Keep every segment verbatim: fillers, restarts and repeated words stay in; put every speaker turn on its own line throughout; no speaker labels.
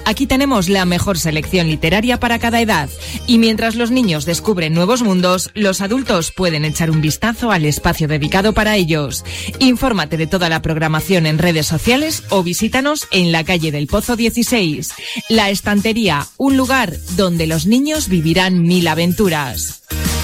Aquí tenemos la mejor selección literaria para cada edad. Y mientras los niños descubren nuevos mundos, los adultos pueden echar un vistazo al espacio dedicado para ellos. Infórmate de toda la programación en redes sociales o visítanos en la calle del Pozo dieciséis. La Estantería, un lugar donde los niños vivirán mil aventuras.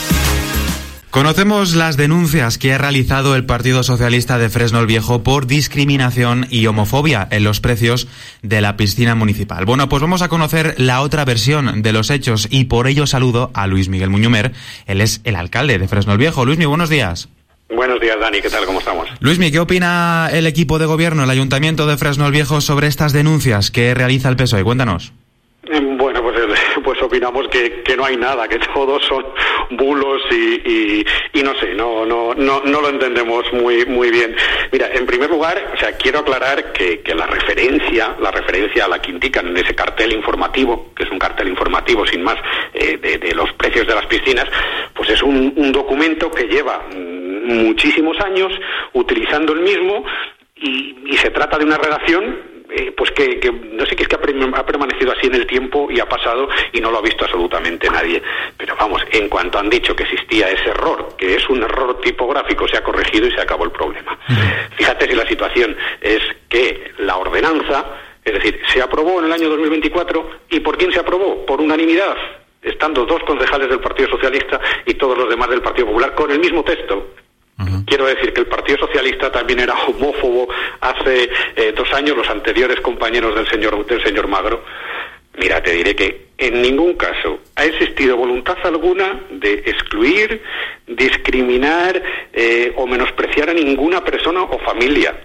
Conocemos las denuncias que ha realizado el Partido Socialista de Fresno el Viejo por discriminación y homofobia en los precios de la piscina municipal. Bueno, pues vamos a conocer la otra versión de los hechos y por ello saludo a Luis Miguel Muñomer. Él es el alcalde de Fresno el Viejo. Luismi, buenos días.
Buenos días, Dani. ¿Qué tal? ¿Cómo estamos?
Luismi, ¿qué opina el equipo de gobierno, el Ayuntamiento de Fresno el Viejo, sobre estas denuncias que realiza el P S O E? Cuéntanos.
Bueno, pues, pues opinamos que, que no hay nada, que todos son bulos y, y, y no sé, no, no, no, no lo entendemos muy, muy bien. Mira, en primer lugar, o sea, quiero aclarar que, que la referencia, la referencia a la que indican en ese cartel informativo, que es un cartel informativo sin más, eh, de, de los precios de las piscinas, pues es un, un documento que lleva muchísimos años utilizando el mismo y, y se trata de una redacción Eh, pues que, que no sé, que es que ha, pre- ha permanecido así en el tiempo y ha pasado y no lo ha visto absolutamente nadie. Pero vamos, en cuanto han dicho que existía ese error, que es un error tipográfico, se ha corregido y se acabó el problema. Mm. Fíjate si la situación es que la ordenanza, es decir, se aprobó en el año dos mil veinticuatro, ¿y por quién se aprobó? Por unanimidad, estando dos concejales del Partido Socialista y todos los demás del Partido Popular con el mismo texto. Uh-huh. Quiero decir que el Partido Socialista también era homófobo hace eh, dos años, los anteriores compañeros del señor del señor Magro. Mira, te diré que en ningún caso ha existido voluntad alguna de excluir, discriminar eh, o menospreciar a ninguna persona o familia,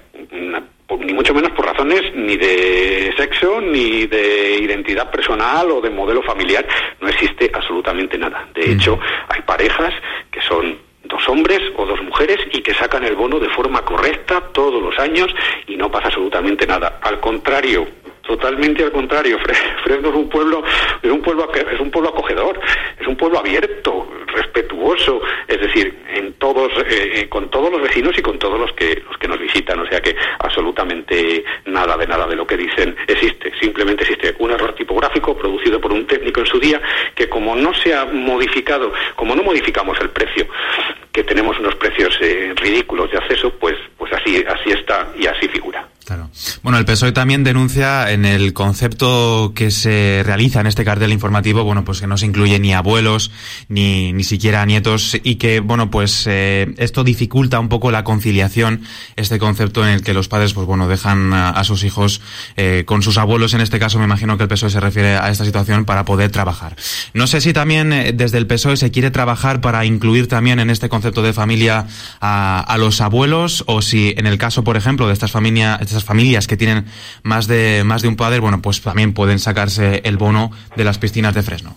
ni mucho menos por razones ni de sexo, ni de identidad personal o de modelo familiar. No existe absolutamente nada. De hecho, hay parejas que son dos hombres o dos mujeres y que sacan el bono de forma correcta todos los años y no pasa absolutamente nada. Al contrario, totalmente al contrario. Fresno es un pueblo, es un pueblo, es un pueblo acogedor, es un pueblo abierto, respetuoso, es decir, en todos, eh, con todos los vecinos y con todos los que los que nos visitan. O sea que absolutamente nada de nada de lo que dicen existe. Simplemente existe un error tipográfico producido por un técnico en su día que, como no se ha modificado, como no modificamos el precio, que tenemos unos precios eh, ridículos de acceso, pues pues así así está y así figura.
Claro. Bueno, el P S O E también denuncia en el concepto que se realiza en este cartel informativo, bueno, pues que no se incluye ni abuelos, ni ni siquiera nietos, y que, bueno, pues eh, esto dificulta un poco la conciliación, este concepto en el que los padres, pues bueno, dejan a, a sus hijos eh, con sus abuelos. En este caso me imagino que el P S O E se refiere a esta situación para poder trabajar. No sé si también eh, desde el P S O E se quiere trabajar para incluir también en este concepto de familia a, a los abuelos, o si en el caso, por ejemplo, de estas familias, estas familias que tienen más de más de un padre, bueno, pues también pueden sacarse el bono de las piscinas de Fresno.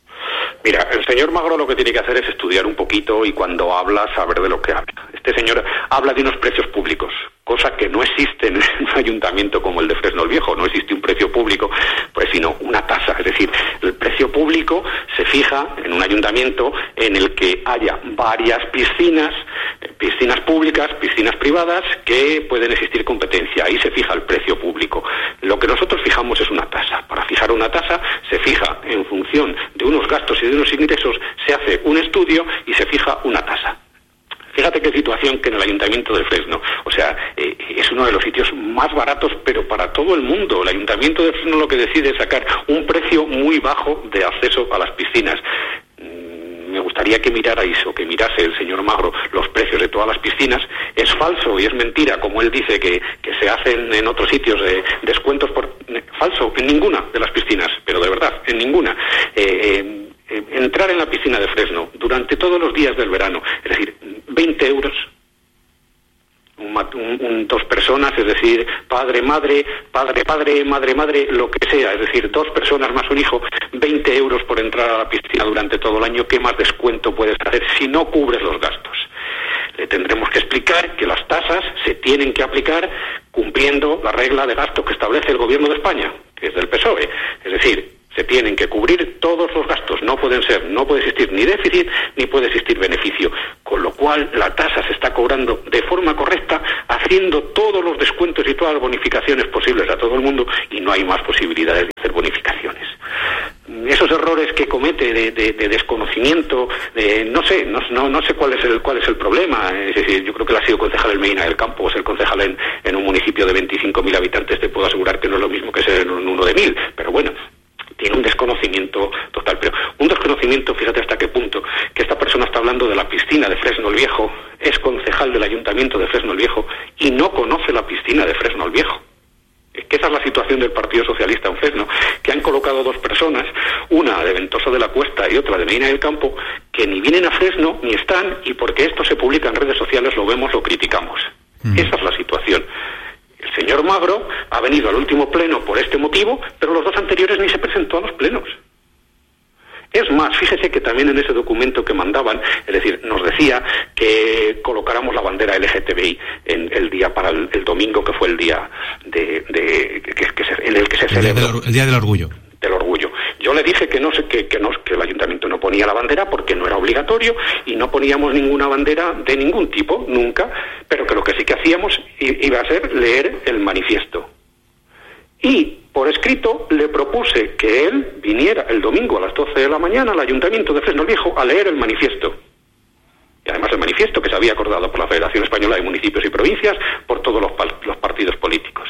Mira, el señor Magro lo que tiene que hacer es estudiar un poquito y cuando habla saber de lo que habla. Este señor habla de unos precios públicos, cosa que no existe en un ayuntamiento como el de Fresno el Viejo. No existe un precio público, pues sino una tasa. Es decir, el precio público se fija en un ayuntamiento en el que haya varias piscinas, piscinas públicas, piscinas privadas, que pueden existir competencia. Ahí se fija el precio público. Lo que nosotros fijamos es una tasa. Para fijar una tasa se fija en función de unos gastos y de unos ingresos, se hace un estudio y se fija una tasa. Fíjate qué situación que en el Ayuntamiento de Fresno, o sea, eh, es uno de los sitios más baratos, pero para todo el mundo. El Ayuntamiento de Fresno lo que decide es sacar un precio muy bajo de acceso a las piscinas. Mm, me gustaría que mirarais o que mirase el señor Magro los precios de todas las piscinas. Es falso y es mentira, como él dice, que, que se hacen en otros sitios eh, descuentos por... Eh, falso, en ninguna de las piscinas, pero de verdad, en ninguna. Eh, eh, entrar en la piscina de Fresno durante todos los días del verano, es decir, veinte euros, un, un, un, dos personas, es decir, padre, madre, padre, padre, madre, madre, lo que sea, es decir, dos personas más un hijo, veinte euros por entrar a la piscina durante todo el año. ¿Qué más descuento puedes hacer si no cubres los gastos? Le tendremos que explicar que las tasas se tienen que aplicar cumpliendo la regla de gasto que establece el Gobierno de España, que es del P S O E, es decir, se tienen que cubrir todos los gastos, no pueden ser, no puede existir ni déficit ni puede existir beneficio, con lo cual la tasa se está cobrando de forma correcta, haciendo todos los descuentos y todas las bonificaciones posibles a todo el mundo, y no hay más posibilidades de hacer bonificaciones. comete de, de, de desconocimiento, de, no sé, no, no, no sé cuál es el cuál es el problema. Es decir, yo creo que él ha sido concejal en Medina del Campo, o ser concejal en, en un municipio de veinticinco mil habitantes, te puedo asegurar que no es lo mismo que ser en un, uno de mil, pero bueno, tiene un desconocimiento total, pero un desconocimiento, fíjate hasta qué punto, que esta persona está hablando de la piscina de Fresno el Viejo, es concejal del Ayuntamiento de Fresno el Viejo y no conoce la piscina de Fresno el Viejo. Es que esa es la situación del Partido Socialista en Fresno, que han colocado dos personas, una de Ventosa de la Cuesta y otra de Medina del Campo, que ni vienen a Fresno ni están, y porque esto se publica en redes sociales lo vemos, lo criticamos. Mm. Esa es la situación. El señor Magro ha venido al último pleno por este motivo, pero los dos anteriores ni se presentó a los plenos. Es más, fíjese que también en ese documento que mandaban, es decir, nos decía que colocáramos la bandera L G T B I en el día para el, el domingo, que fue el día de, de que, que se, en el que se celebró.
El Día del Orgullo.
Del orgullo. Yo le dije que no sé que, que no que el ayuntamiento no ponía la bandera porque no era obligatorio y no poníamos ninguna bandera de ningún tipo nunca, pero que lo que sí que hacíamos iba a ser leer el manifiesto. Y por escrito le propuse que él viniera el domingo a las doce de la mañana al Ayuntamiento de Fresno el Viejo a leer el manifiesto. Y además el manifiesto que se había acordado por la Federación Española de Municipios y Provincias, por todos los, los partidos políticos.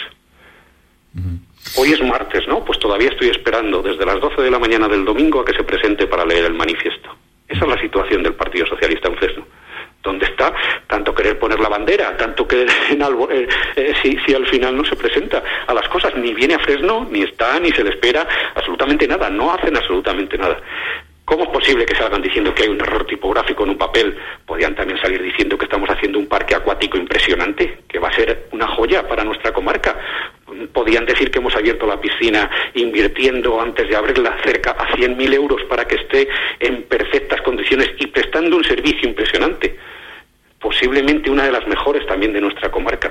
Uh-huh. Hoy es martes, ¿no? Pues todavía estoy esperando desde las doce de la mañana del domingo a que se presente para leer el manifiesto. Esa es la situación del Partido Socialista en Fresno. ¿Dónde está tanto querer poner la bandera, tanto querer en algo, eh, eh, si, si al final no se presenta a las cosas, ni viene a Fresno, ni está, ni se le espera absolutamente nada, no hacen absolutamente nada? ¿Cómo es posible que salgan diciendo que hay un error tipográfico en un papel? Podían también salir diciendo que estamos haciendo un parque acuático impresionante, que va a ser una joya para nuestra comarca. Podían decir que hemos abierto la piscina invirtiendo antes de abrirla cerca a cien mil euros para que esté en perfectas condiciones y prestando un servicio impresionante. Posiblemente una de las mejores también de nuestra comarca.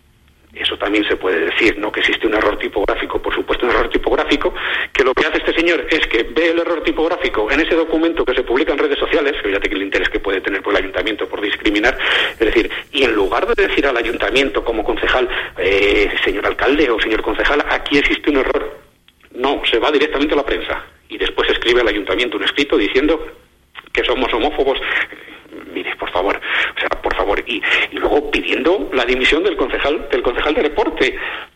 Eso también se puede decir, ¿no? Que existe un error tipográfico, por supuesto un error tipográfico, que lo que hace este señor es que ve el error tipográfico en ese documento que se publica en redes sociales, fíjate que el interés que puede tener por el ayuntamiento por discriminar, es decir, y en lugar de decir al ayuntamiento como concejal, eh, señor alcalde o señor concejal, aquí existe un error, no, se va directamente a la prensa y después escribe al ayuntamiento un escrito diciendo que somos homófobos. Mire, por favor, o sea, por favor, y, y luego pidiendo la dimisión del concejal del concejal de deporte.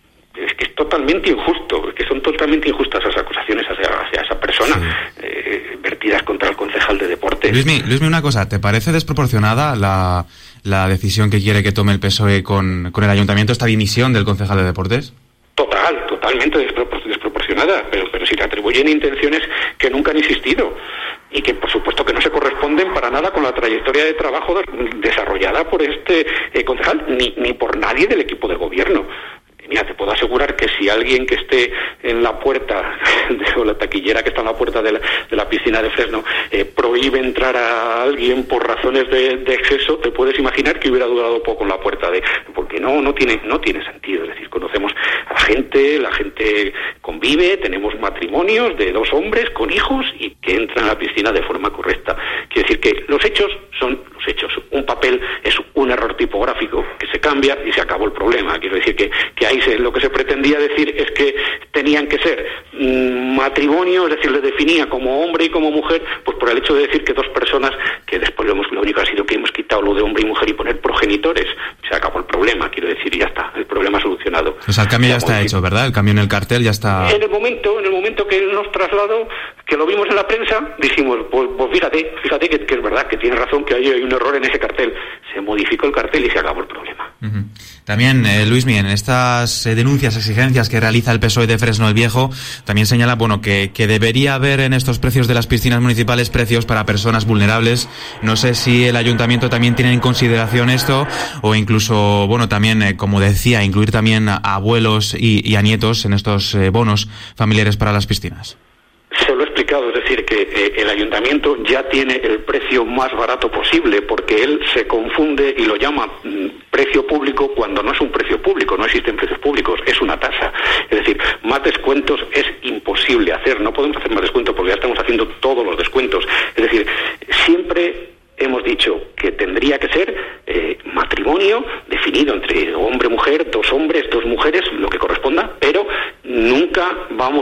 Es que es totalmente injusto, es que son totalmente injustas esas acusaciones hacia, hacia esa persona, sí. eh, vertidas contra el concejal de deporte.
Luismi, Luismi, una cosa, ¿te parece desproporcionada la, la decisión que quiere que tome el P S O E con, con el ayuntamiento, esta dimisión del concejal de deportes?
Total, totalmente despropor- desproporcionada, pero, pero si le atribuyen intenciones que nunca han existido y que por supuesto que no se corresponden para nada con la trayectoria de trabajo de, desarrollada por este eh, concejal, ni, ni por nadie del equipo de gobierno. Mira, te puedo asegurar que si alguien que esté en la puerta, o la taquillera que está en la puerta de la, de la piscina de Fresno, eh, prohíbe entrar a alguien por razones de, de exceso, te puedes imaginar que hubiera durado poco en la puerta de... Porque no, no tiene, no tiene sentido. Es decir, conocemos a la gente, la gente convive, tenemos matrimonios de dos hombres con hijos y que entran a la piscina de forma correcta. Quiere decir que los hechos son los hechos. Un papel es un error tipográfico que se cambia y se acabó el problema. Quiero decir que, que ahí se, lo que se pretendía decir es que tenían que ser mmm, matrimonio, es decir, le definía como hombre y como mujer, pues por el hecho de decir que dos personas, que después lo, hemos, lo único ha sido que hemos quitado lo de hombre y mujer y poner progenitores, se acabó el problema, quiero decir, y ya está, el problema solucionado.
O sea, el cambio ya está hecho, ¿verdad? El cambio en el cartel ya está...
En el momento, en el momento que él nos trasladó, que lo vimos en la prensa, dijimos, pues, pues fíjate, fíjate que, que es verdad, que tiene razón, que hay, hay un error en ese cartel. Se modificó el cartel y se acabó el problema.
Uh-huh. También, eh, Luismi, en estas eh, denuncias, exigencias que realiza el P S O E de Fresno el Viejo, también señala, bueno, que, que debería haber en estos precios de las piscinas municipales precios para personas vulnerables. No sé si el ayuntamiento también tiene en consideración esto, o incluso, bueno, también, eh, como decía, incluir también a abuelos y, y a nietos en estos eh, bonos familiares para las piscinas.
Se lo he explicado, es decir, que eh, el ayuntamiento ya tiene el precio más barato posible, porque él se confunde y lo llama mm, precio público cuando no es un precio público, no existen precios públicos, es una tasa. Es decir, más descuentos es imposible hacer, no podemos hacer más descuentos porque ya estamos haciendo todos los descuentos. Es decir, siempre hemos dicho que tendría que ser eh, matrimonio definido entre hombre-mujer, dos hombres, dos mujeres, lo que corresponda, pero nunca vamos a permitir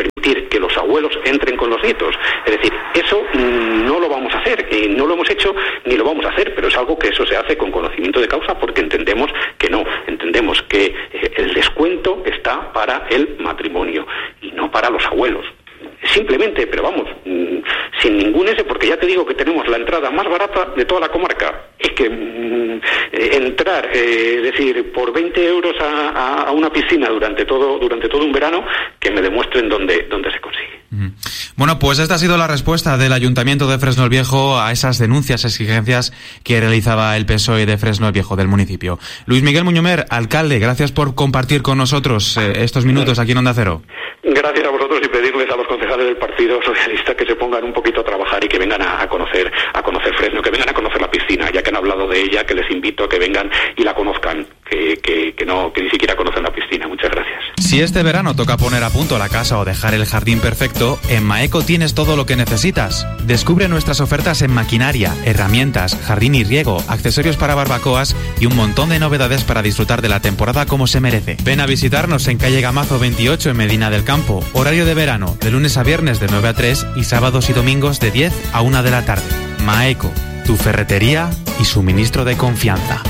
permitir que los abuelos entren con los nietos. Es decir, eso no lo vamos a hacer, eh, no lo hemos hecho ni lo vamos a hacer, pero es algo que eso se hace con conocimiento de causa porque entendemos que no, entendemos que eh, el descuento está para el matrimonio y no para los abuelos. Simplemente, pero vamos, sin ningún ese, porque ya te digo que tenemos la entrada más barata de toda la comarca. Es que mm, entrar, eh, es decir, por veinte euros a, a, a una piscina durante todo durante todo un verano, que me demuestren dónde, dónde se consigue.
Bueno, pues esta ha sido la respuesta del Ayuntamiento de Fresno el Viejo a esas denuncias, exigencias que realizaba el P S O E de Fresno el Viejo, del municipio. Luis Miguel Muñomer, alcalde, gracias por compartir con nosotros eh, estos minutos aquí en Onda Cero.
Gracias a vosotros y pedirles a los concejales del Partido Socialista que se pongan un poquito a trabajar y que vengan a, a conocer a conocer Fresno, que vengan a conocer la piscina, ya que han hablado de ella, que les invito a que vengan y la conozcan, que, que, que no que ni siquiera conocen la piscina. Muchas gracias.
Si este verano toca poner a punto la casa o dejar el jardín perfecto, en Maeco tienes todo lo que necesitas. Descubre nuestras ofertas en maquinaria, herramientas, jardín y riego, accesorios para barbacoas y un montón de novedades para disfrutar de la temporada como se merece. Ven a visitarnos en calle Gamazo veintiocho en Medina del Campo. Horario de verano, de lunes a viernes de nueve a tres y sábados y domingos de diez a una de la tarde. Maeco, tu ferretería y suministro de confianza.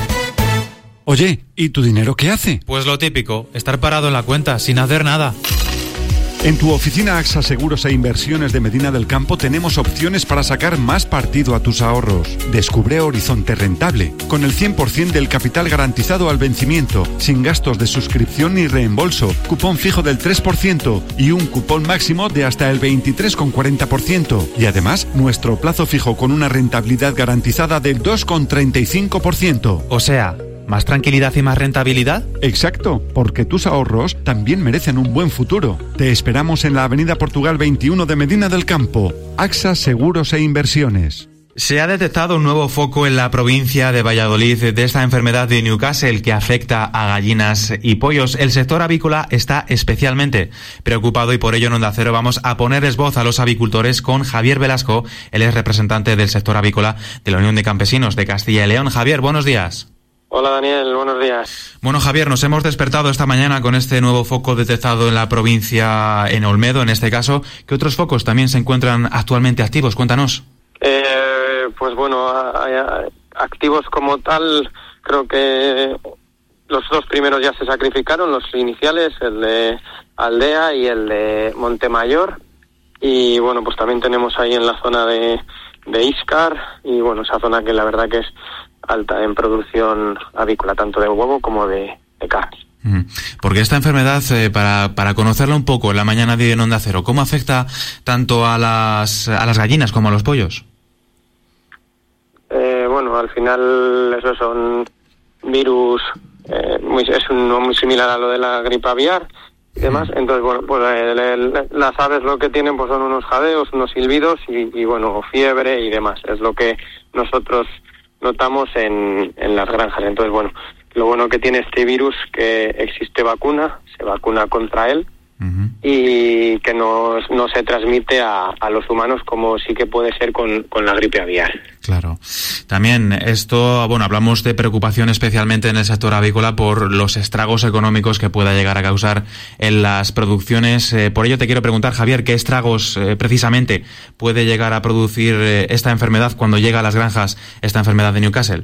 Oye, ¿y tu dinero qué hace?
Pues lo típico, estar parado en la cuenta sin hacer nada.
En tu oficina AXA Seguros e Inversiones de Medina del Campo tenemos opciones para sacar más partido a tus ahorros. Descubre Horizonte Rentable, con el cien por ciento del capital garantizado al vencimiento, sin gastos de suscripción ni reembolso, cupón fijo del tres por ciento y un cupón máximo de hasta el veintitrés coma cuarenta por ciento. Y además, nuestro plazo fijo con una rentabilidad garantizada del dos coma treinta y cinco por ciento.
O sea, ¿más tranquilidad y más rentabilidad?
Exacto, porque tus ahorros también merecen un buen futuro. Te esperamos en la Avenida Portugal veintiuno de Medina del Campo. AXA Seguros e Inversiones.
Se ha detectado un nuevo foco en la provincia de Valladolid de esta enfermedad de Newcastle que afecta a gallinas y pollos. El sector avícola está especialmente preocupado y por ello en Onda Cero vamos a ponerles voz a los avicultores con Javier Velasco. Él es representante del sector avícola de la Unión de Campesinos de Castilla y León. Javier, buenos días.
Hola Daniel, buenos días.
Bueno Javier, nos hemos despertado esta mañana con este nuevo foco detectado en la provincia, en Olmedo en este caso. ¿Qué otros focos también se encuentran actualmente activos? Cuéntanos.
Eh, pues bueno, a, a, activos como tal, creo que los dos primeros ya se sacrificaron, los iniciales, el de Aldea y el de Montemayor. Y bueno, pues también tenemos ahí en la zona de, de Íscar y bueno, esa zona que la verdad que es alta en producción avícola, tanto de huevo como de, de carne.
Porque esta enfermedad, eh, para, para conocerla un poco en la mañana de Onda Cero, ¿cómo afecta tanto a las, a las gallinas como a los pollos?
Eh, bueno, al final esos son virus, eh, muy, es un, muy similar a lo de la gripe aviar y demás. Mm. Entonces, bueno, pues el, el, las aves lo que tienen pues son unos jadeos, unos silbidos y, y bueno, fiebre y demás. Es lo que nosotros notamos en, en las granjas. Entonces, bueno, lo bueno que tiene este virus que existe vacuna, se vacuna contra él uh-huh. y que no, no se transmite a, a los humanos como sí que puede ser con, con la gripe aviar.
Claro. También esto, bueno, hablamos de preocupación especialmente en el sector avícola por los estragos económicos que pueda llegar a causar en las producciones. Eh, por ello te quiero preguntar, Javier, ¿qué estragos eh, precisamente puede llegar a producir eh, esta enfermedad cuando llega a las granjas, esta enfermedad de Newcastle?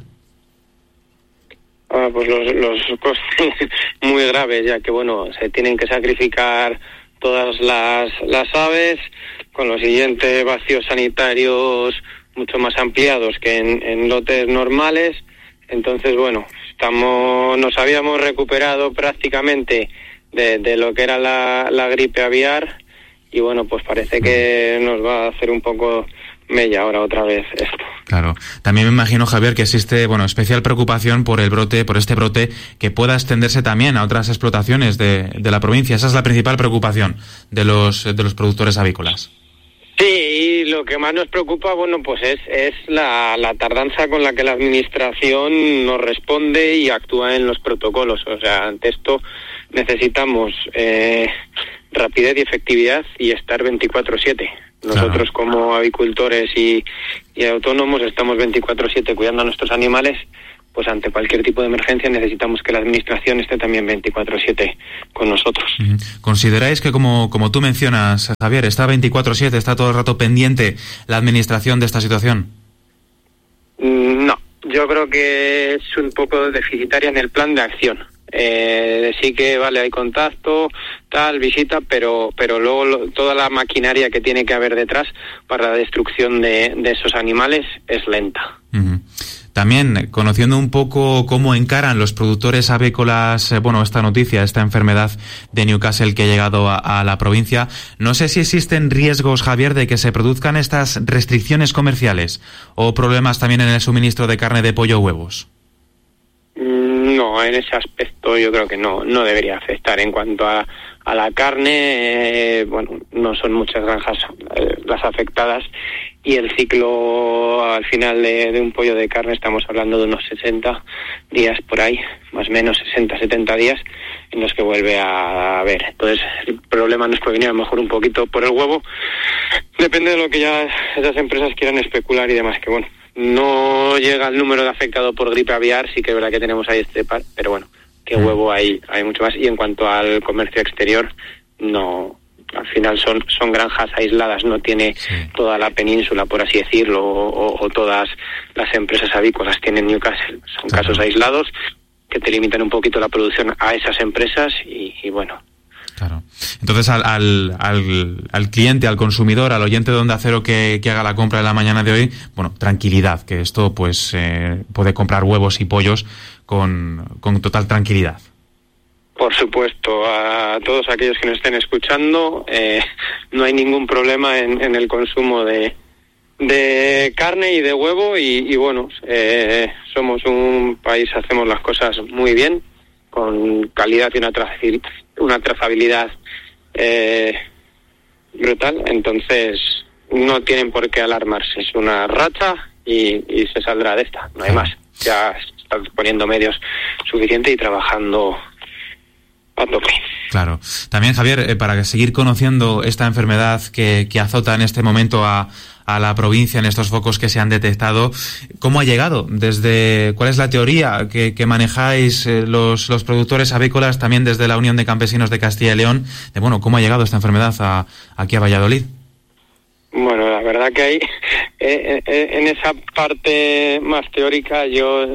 Ah, pues los, los costes muy graves, ya que bueno, se tienen que sacrificar todas las, las aves, con los siguientes vacíos sanitarios mucho más ampliados que en, en lotes normales. Entonces, bueno, estamos nos habíamos recuperado prácticamente de, de lo que era la, la gripe aviar y bueno, pues parece que nos va a hacer un poco mella ahora otra vez esto.
Claro. También me imagino, Javier, que existe, bueno, especial preocupación por el brote, por este brote que pueda extenderse también a otras explotaciones de, de la provincia. Esa es la principal preocupación de los de los productores avícolas.
Sí, y lo que más nos preocupa, bueno, pues es, es la, la tardanza con la que la administración nos responde y actúa en los protocolos. O sea, ante esto necesitamos eh, rapidez y efectividad y estar veinticuatro siete. Nosotros claro. como avicultores y, y autónomos estamos veinticuatro siete cuidando a nuestros animales, pues ante cualquier tipo de emergencia necesitamos que la administración esté también veinticuatro siete con nosotros.
¿Consideráis que, como, como tú mencionas, Javier, está veinticuatro siete, está todo el rato pendiente la administración de esta situación?
No, yo creo que es un poco deficitaria en el plan de acción. Eh, sí que vale, hay contacto, tal, visita, pero pero luego lo, toda la maquinaria que tiene que haber detrás para la destrucción de, de esos animales es lenta.
Uh-huh. También, conociendo un poco cómo encaran los productores avícolas, eh, bueno, esta noticia, esta enfermedad de Newcastle que ha llegado a, a la provincia, no sé si existen riesgos, Javier, de que se produzcan estas restricciones comerciales o problemas también en el suministro de carne de pollo o huevos.
No, en ese aspecto yo creo que no no debería afectar. En cuanto a, a la carne, eh, bueno, no son muchas granjas eh, las afectadas, y el ciclo al final de, de un pollo de carne estamos hablando de unos sesenta días por ahí, más o menos sesenta, setenta días en los que vuelve a haber. Entonces el problema nos puede venir a lo mejor un poquito por el huevo, depende de lo que ya esas empresas quieran especular y demás, que bueno, no llega el número de afectado por gripe aviar, sí que es verdad que tenemos ahí este par, pero bueno, que huevo hay hay mucho más. Y en cuanto al comercio exterior, no, al final son son granjas aisladas, no tiene sí. toda la península, por así decirlo, o, o, o todas las empresas avícolas tienen Newcastle. Son claro. casos aislados que te limitan un poquito la producción a esas empresas y, y bueno.
Claro. Entonces, al, al, al, al cliente, al consumidor, al oyente de Onda Cero que, que haga la compra de la mañana de hoy, bueno, tranquilidad, que esto pues eh, puede comprar huevos y pollos con, con total tranquilidad.
Por supuesto, a todos aquellos que nos estén escuchando, eh, no hay ningún problema en, en el consumo de, de carne y de huevo y, y bueno, eh, somos un país, hacemos las cosas muy bien, con calidad y una, tra- una trazabilidad eh, brutal, entonces no tienen por qué alarmarse, es una racha y, y se saldrá de esta, no hay más, ya están poniendo medios suficientes y trabajando a tope.
Claro. También, Javier, eh, para seguir conociendo esta enfermedad que, que azota en este momento a, a la provincia, en estos focos que se han detectado, ¿cómo ha llegado? Desde ¿cuál es la teoría que, que manejáis eh, los, los productores avícolas, también desde la Unión de Campesinos de Castilla y León, de bueno, cómo ha llegado esta enfermedad a, aquí a Valladolid?
Bueno, la verdad que hay eh, eh, en esa parte más teórica yo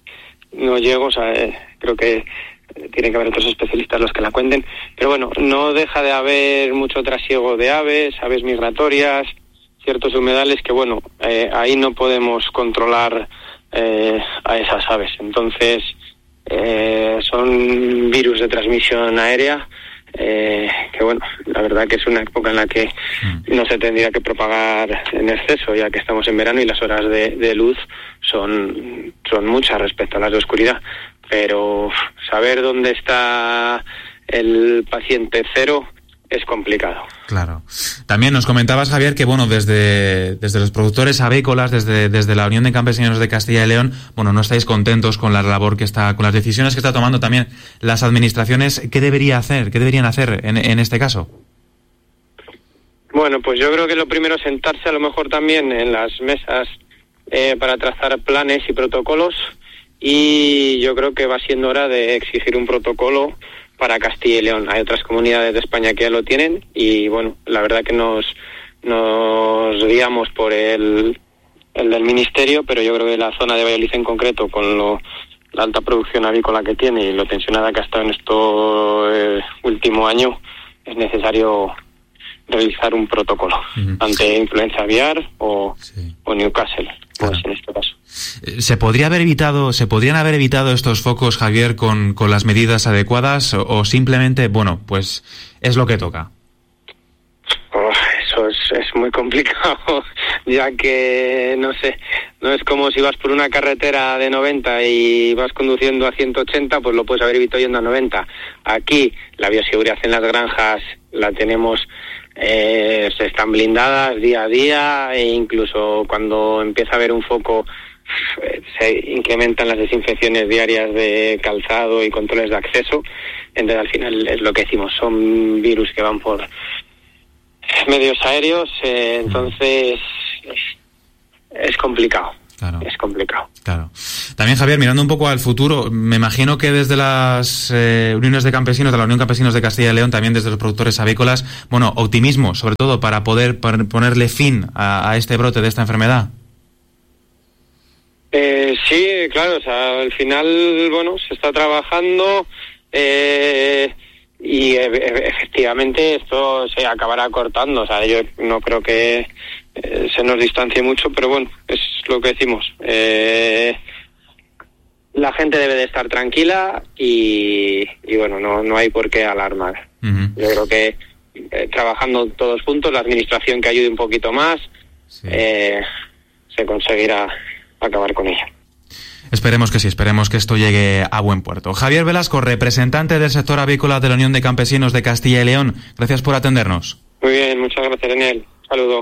no llego, o sea, eh, creo que tienen que haber otros especialistas los que la cuenten, pero bueno, no deja de haber mucho trasiego de aves, aves migratorias, ciertos humedales que bueno, eh, ahí no podemos controlar eh, a esas aves, entonces eh, son virus de transmisión aérea, eh, que bueno, la verdad que es una época en la que no se tendría que propagar en exceso, ya que estamos en verano y las horas de, de luz son, son muchas respecto a las de oscuridad. Pero saber dónde está el paciente cero es complicado.
Claro. También nos comentabas, Javier, que bueno, desde, desde los productores avícolas, desde, desde la Unión de Campesinos de Castilla y León, bueno, no estáis contentos con la labor que está, con las decisiones que está tomando también las administraciones. ¿Qué debería hacer? ¿Qué deberían hacer en, en este caso?
Bueno, pues yo creo que lo primero es sentarse a lo mejor también en las mesas eh, para trazar planes y protocolos. Y yo creo que va siendo hora de exigir un protocolo para Castilla y León. Hay otras comunidades de España que ya lo tienen y bueno, la verdad que nos nos guiamos por el, el del Ministerio, pero yo creo que la zona de Valladolid en concreto, con lo, la alta producción avícola que tiene y lo tensionada que ha estado en esto eh, último año, es necesario realizar un protocolo uh-huh. ante influenza aviar o, sí. o Newcastle, claro. pues en este caso.
¿Se podría haber evitado, se podrían haber evitado estos focos, Javier, con, con las medidas adecuadas o, o simplemente, bueno, pues es lo que toca?
Oh, eso es, es muy complicado, ya que, no sé, no es como si vas por una carretera de noventa y vas conduciendo a ciento ochenta, pues lo puedes haber evitado yendo a noventa. Aquí la bioseguridad en las granjas la tenemos, eh, se están blindadas día a día e incluso cuando empieza a haber un foco se incrementan las desinfecciones diarias de calzado y controles de acceso. Entonces al final es lo que decimos, son virus que van por medios aéreos, eh, entonces es, es complicado.
Claro.
Es complicado.
Claro. También, Javier, mirando un poco al futuro, me imagino que desde las eh, uniones de campesinos, de la Unión Campesinos de Castilla y León, también desde los productores avícolas, bueno, optimismo, sobre todo, para poder ponerle fin a, a este brote de esta enfermedad.
Eh, sí, claro, o sea, al final, bueno, se está trabajando eh, y e- efectivamente esto se acabará cortando, o sea, yo no creo que eh, se nos distancie mucho, pero bueno, es lo que decimos. Eh, la gente debe de estar tranquila y, y bueno, no, no hay por qué alarmar. Uh-huh. Yo creo que eh, trabajando todos juntos, la administración que ayude un poquito más, sí. eh, se conseguirá acabar con ella.
Esperemos que sí, esperemos que esto llegue a buen puerto. Javier Velasco, representante del sector avícola de la Unión de Campesinos de Castilla y León, gracias por atendernos.
Muy bien, muchas gracias, Daniel. Saludo.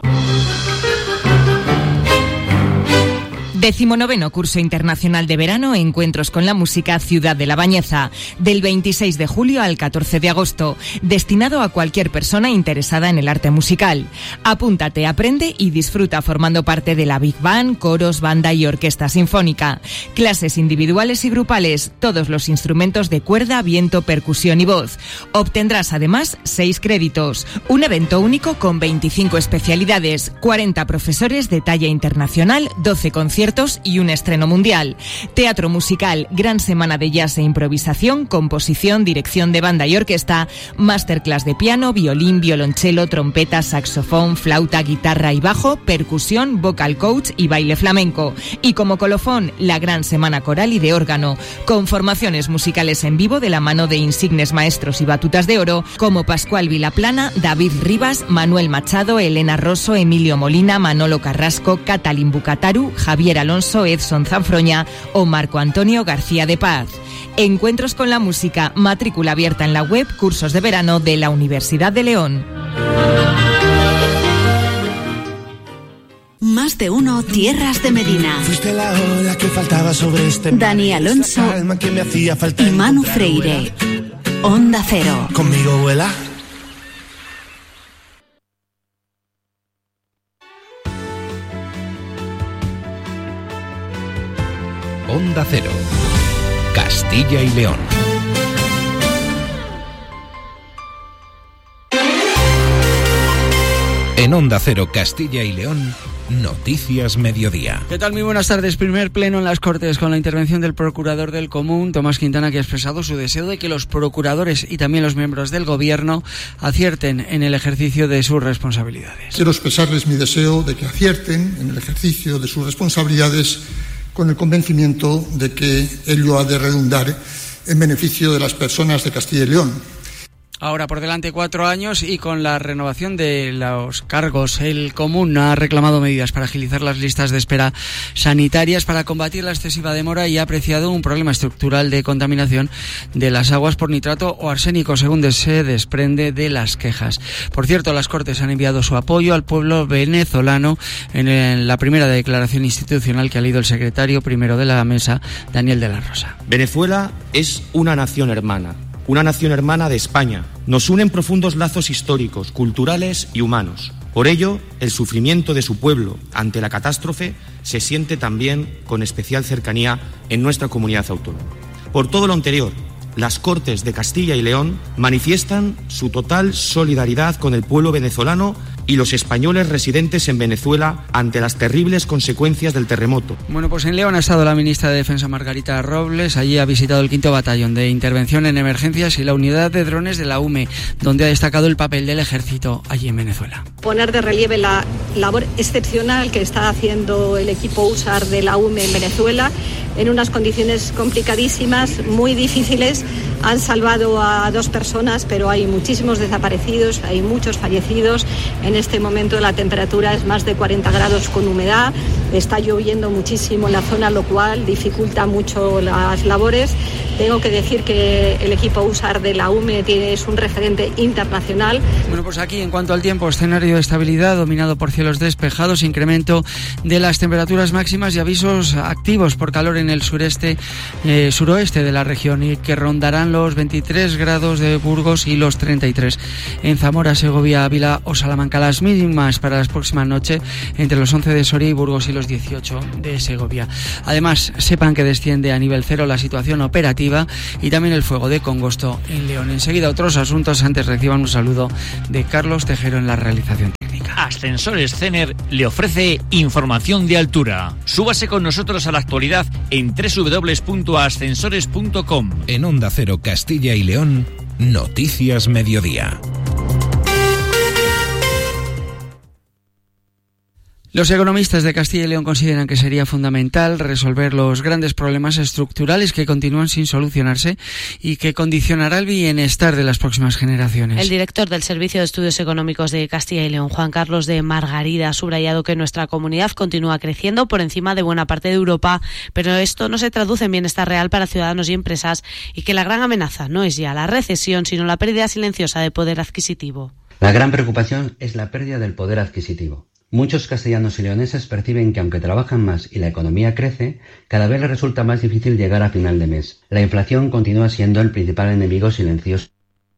Decimonoveno curso internacional de verano Encuentros con la Música Ciudad de la Bañeza, del veintiséis de julio al catorce de agosto, destinado a cualquier persona interesada en el arte musical. Apúntate, aprende y disfruta formando parte de la Big Band, coros, banda y orquesta sinfónica. Clases individuales y grupales, todos los instrumentos de cuerda, viento, percusión y voz. Obtendrás además seis créditos, un evento único con veinticinco especialidades, cuarenta profesores de talla internacional, doce conciertos y un estreno mundial. Teatro musical, gran semana de jazz e improvisación, composición, dirección de banda y orquesta, masterclass de piano, violín, violonchelo, trompeta, saxofón, flauta, guitarra y bajo, percusión, vocal coach y baile flamenco. Y como colofón, la gran semana coral y de órgano, con formaciones musicales en vivo de la mano de insignes maestros y batutas de oro como Pascual Vilaplana, David Rivas, Manuel Machado, Elena Rosso, Emilio Molina, Manolo Carrasco, Catalín Bucataru, Javier Alonso, Edson Zanfroña o Marco Antonio García de Paz. Encuentros con la música, matrícula abierta en la web, cursos de verano de la Universidad de León.
Más de uno, Tierras de Medina.
Fuiste la ola que faltaba sobre este
Dani Alonso
que me hacía falta
y Manu Freire. Onda Cero.
Conmigo vuela.
Onda Cero, Castilla y León. En Onda Cero, Castilla y León, Noticias Mediodía.
¿Qué tal? Muy buenas tardes. Primer pleno en las Cortes con la intervención del procurador del Común, Tomás Quintana, que ha expresado su deseo de que los procuradores y también los miembros del Gobierno acierten en el ejercicio de sus responsabilidades.
Quiero expresarles mi deseo de que acierten en el ejercicio de sus responsabilidades con el convencimiento de que ello ha de redundar en beneficio de las personas de Castilla y León.
Ahora por delante cuatro años y con la renovación de los cargos, el Común ha reclamado medidas para agilizar las listas de espera sanitarias para combatir la excesiva demora y ha apreciado un problema estructural de contaminación de las aguas por nitrato o arsénico, según se desprende de las quejas. Por cierto, las Cortes han enviado su apoyo al pueblo venezolano en la primera declaración institucional que ha leído el secretario primero de la mesa, Daniel de la Rosa.
Venezuela es una nación hermana. Una nación hermana de España. Nos unen profundos lazos históricos, culturales y humanos. Por ello, el sufrimiento de su pueblo ante la catástrofe se siente también con especial cercanía en nuestra comunidad autónoma. Por todo lo anterior, las Cortes de Castilla y León manifiestan su total solidaridad con el pueblo venezolano y los españoles residentes en Venezuela ante las terribles consecuencias del terremoto.
Bueno, pues en León ha estado la ministra de Defensa Margarita Robles. Allí ha visitado el quinto batallón de intervención en emergencias y la unidad de drones de la U M E, donde ha destacado el papel del ejército allí en Venezuela.
Poner de relieve la labor excepcional que está haciendo el equipo U S A R de la U M E en Venezuela en unas condiciones complicadísimas, muy difíciles. Han salvado a dos personas, pero hay muchísimos desaparecidos, hay muchos fallecidos. En este momento la temperatura es más de cuarenta grados con humedad, está lloviendo muchísimo en la zona, lo cual dificulta mucho las labores. Tengo que decir que el equipo U S A R de la U M E tiene, es un referente internacional.
Bueno, pues aquí en cuanto al tiempo, escenario de estabilidad dominado por cielos despejados, incremento de las temperaturas máximas y avisos activos por calor en el sureste, eh, suroeste de la región, y que rondarán los veintitrés grados de Burgos y los treinta y tres en Zamora, Segovia, Ávila o Salamanca. Las mínimas para las próximas noches entre los once de Soria y Burgos y los los dieciocho de Segovia. Además, sepan que desciende a nivel cero la situación operativa y también el fuego de congosto en León. Enseguida otros asuntos, antes reciban un saludo de Carlos Tejero en la realización técnica.
Ascensores Cener le ofrece información de altura. Súbase con nosotros a la actualidad en doble u doble u doble u punto ascensores punto com.
En Onda Cero Castilla y León, Noticias Mediodía.
Los economistas de Castilla y León consideran que sería fundamental resolver los grandes problemas estructurales que continúan sin solucionarse y que condicionará el bienestar de las próximas generaciones.
El director del Servicio de Estudios Económicos de Castilla y León, Juan Carlos de Margarida, ha subrayado que nuestra comunidad continúa creciendo por encima de buena parte de Europa, pero esto no se traduce en bienestar real para ciudadanos y empresas y que la gran amenaza no es ya la recesión, sino la pérdida silenciosa de poder adquisitivo.
La gran preocupación es la pérdida del poder adquisitivo. Muchos castellanos y leoneses perciben que aunque trabajan más y la economía crece, cada vez les resulta más difícil llegar a final de mes. La inflación continúa siendo el principal enemigo silencioso.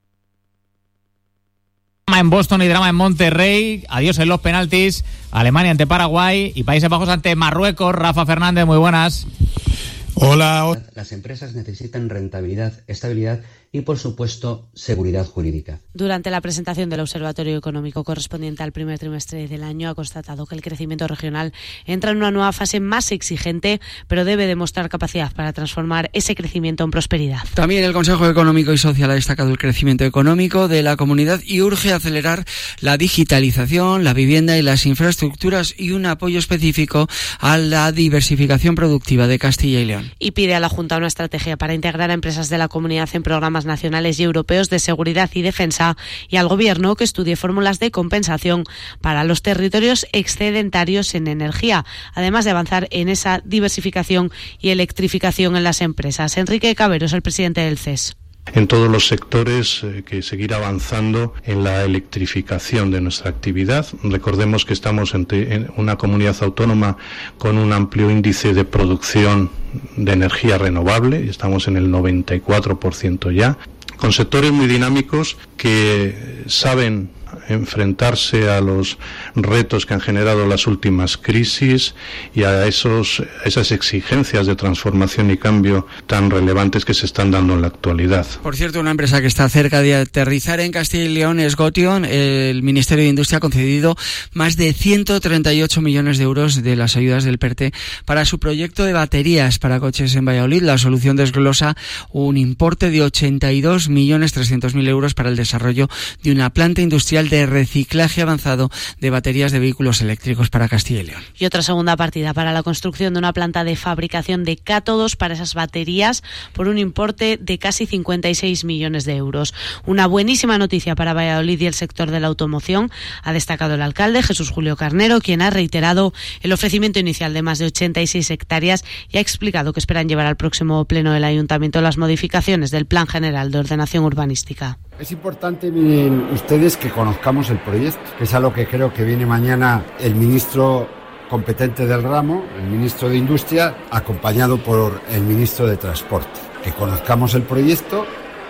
Drama en Boston y drama en Monterrey, adiós en los penaltis, Alemania ante Paraguay y Países Bajos ante Marruecos. Rafa Fernández, muy buenas.
Hola. Las empresas necesitan rentabilidad, estabilidad y, por supuesto, seguridad jurídica.
Durante la presentación del Observatorio Económico correspondiente al primer trimestre del año, ha constatado que el crecimiento regional entra en una nueva fase más exigente, pero debe demostrar capacidad para transformar ese crecimiento en prosperidad.
También el Consejo Económico y Social ha destacado el crecimiento económico de la comunidad y urge acelerar la digitalización, la vivienda y las infraestructuras y un apoyo específico a la diversificación productiva de Castilla y León.
Y pide a la Junta una estrategia para integrar a empresas de la comunidad en programas nacionales y europeos de seguridad y defensa y al Gobierno que estudie fórmulas de compensación para los territorios excedentarios en energía, además de avanzar en esa diversificación y electrificación en las empresas. Enrique Cabero es el presidente del C E S.
En todos los sectores, eh, que seguir avanzando en la electrificación de nuestra actividad. Recordemos que estamos en, te, en una comunidad autónoma con un amplio índice de producción de energía renovable, y estamos en el noventa y cuatro por ciento ya, con sectores muy dinámicos que saben enfrentarse a los retos que han generado las últimas crisis y a esos, esas exigencias de transformación y cambio tan relevantes que se están dando en la actualidad.
Por cierto, una empresa que está cerca de aterrizar en Castilla y León es Gotion. El Ministerio de Industria ha concedido más de ciento treinta y ocho millones de euros de las ayudas del PERTE para su proyecto de baterías para coches en Valladolid. La solución desglosa un importe de ochenta y dos millones trescientos mil euros para el desarrollo de una planta industrial de reciclaje avanzado de baterías de vehículos eléctricos para Castilla y León.
Y otra segunda partida para la construcción de una planta de fabricación de cátodos para esas baterías por un importe de casi cincuenta y seis millones de euros. Una buenísima noticia para Valladolid y el sector de la automoción, ha destacado el alcalde Jesús Julio Carnero, quien ha reiterado el ofrecimiento inicial de más de ochenta y seis hectáreas y ha explicado que esperan llevar al próximo pleno del Ayuntamiento las modificaciones del Plan General de Ordenación Urbanística.
Es importante, miren ustedes, que conozcamos el proyecto, que es a lo que creo que viene mañana el ministro competente del ramo, el ministro de Industria, acompañado por el ministro de Transporte. Que conozcamos el proyecto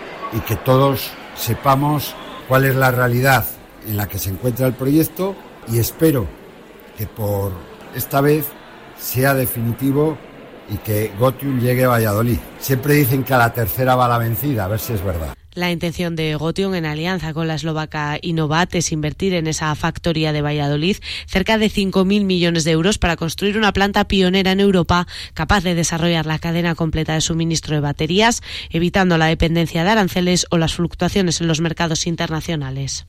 y que todos sepamos cuál es la realidad en la que se encuentra el proyecto, y espero que por esta vez sea definitivo y que Gotion llegue a Valladolid. Siempre dicen que a la tercera va la vencida, a ver si es verdad.
La intención de Gotion, en alianza con la eslovaca Innovat, es invertir en esa factoría de Valladolid cerca de cinco mil millones de euros para construir una planta pionera en Europa capaz de desarrollar la cadena completa de suministro de baterías, evitando la dependencia de aranceles o las fluctuaciones en los mercados internacionales.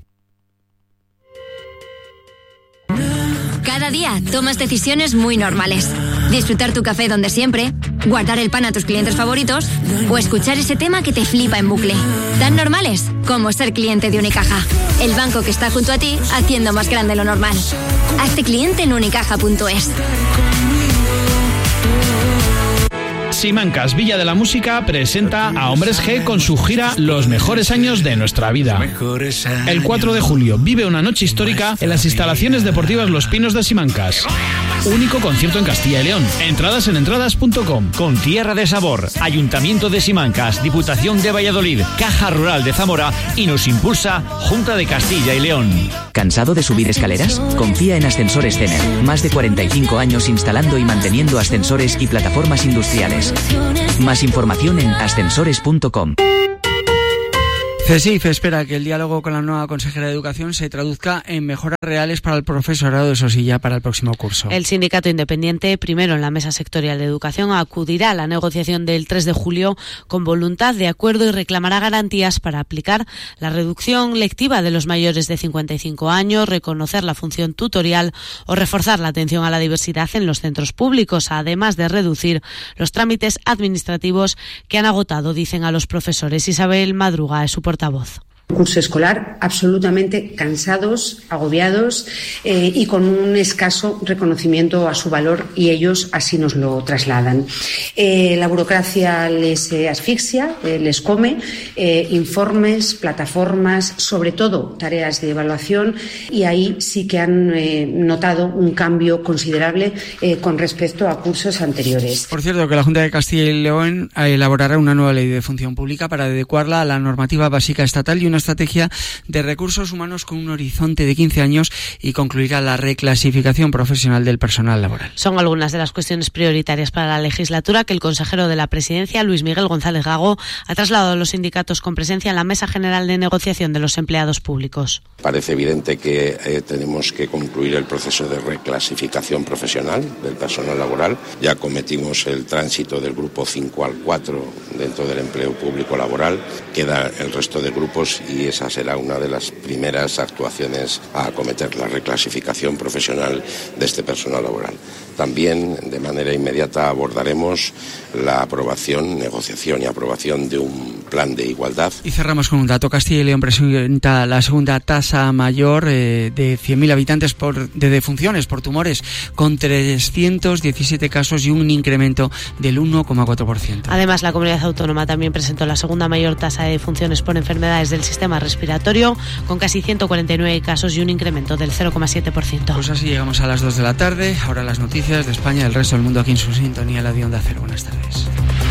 Cada día tomas decisiones muy normales. Disfrutar tu café donde siempre, guardar el pan a tus clientes favoritos o escuchar ese tema que te flipa en bucle. Tan normales como ser cliente de Unicaja, el banco que está junto a ti haciendo más grande lo normal. Hazte cliente en unicaja punto es.
Simancas Villa de la Música presenta a Hombres G con su gira Los mejores años de nuestra vida. El cuatro de julio vive una noche histórica en las instalaciones deportivas Los Pinos de Simancas. único concierto en Castilla y León. Entradas en entradas punto com.
Con Tierra de Sabor, Ayuntamiento de Simancas, Diputación de Valladolid, Caja Rural de Zamora y nos impulsa Junta de Castilla y León.
¿Cansado de subir escaleras? Confía en Ascensores Cener. Más de cuarenta y cinco años instalando y manteniendo ascensores y plataformas industriales. Más información en ascensores punto com.
CESIF espera que el diálogo con la nueva consejera de Educación se traduzca en mejoras reales para el profesorado de Sosilla para el próximo curso.
El sindicato independiente, primero en la Mesa Sectorial de Educación, acudirá a la negociación del tres de julio con voluntad de acuerdo y reclamará garantías para aplicar la reducción lectiva de los mayores de cincuenta y cinco años, reconocer la función tutorial o reforzar la atención a la diversidad en los centros públicos, además de reducir los trámites administrativos que han agotado, dicen a los profesores. Isabel Madruga es su portavoz.
Curso escolar absolutamente cansados, agobiados eh, y con un escaso reconocimiento a su valor, y ellos así nos lo trasladan. Eh, la burocracia les eh, asfixia, eh, les come, eh, informes, plataformas, sobre todo tareas de evaluación, y ahí sí que han eh, notado un cambio considerable eh, con respecto a cursos anteriores.
Por cierto, que la Junta de Castilla y León elaborará una nueva ley de función pública para adecuarla a la normativa básica estatal y una estrategia de recursos humanos con un horizonte de quince años y concluirá la reclasificación profesional del personal laboral.
Son algunas de las cuestiones prioritarias para la legislatura que el consejero de la Presidencia, Luis Miguel González Gago, ha trasladado a los sindicatos con presencia en la Mesa General de Negociación de los Empleados Públicos.
Parece evidente que eh, tenemos que concluir el proceso de reclasificación profesional del personal laboral. Ya cometimos el tránsito del grupo cinco al cuatro dentro del empleo público laboral. Queda el resto de grupos y esa será una de las primeras actuaciones a acometer, la reclasificación profesional de este personal laboral. También, de manera inmediata, abordaremos la aprobación, negociación y aprobación de un plan de igualdad.
Y cerramos con un dato. Castilla y León presenta la segunda tasa mayor eh, de cien mil habitantes por, de defunciones por tumores, con trescientos diecisiete casos y un incremento del uno coma cuatro por ciento.
Además, la comunidad autónoma también presentó la segunda mayor tasa de defunciones por enfermedades del sistema respiratorio, con casi ciento cuarenta y nueve casos y un incremento del cero coma siete por ciento.
Pues así llegamos a las dos de la tarde. Ahora las noticias de España y el resto del mundo aquí en su sintonía, la de Onda Cero. Buenas tardes.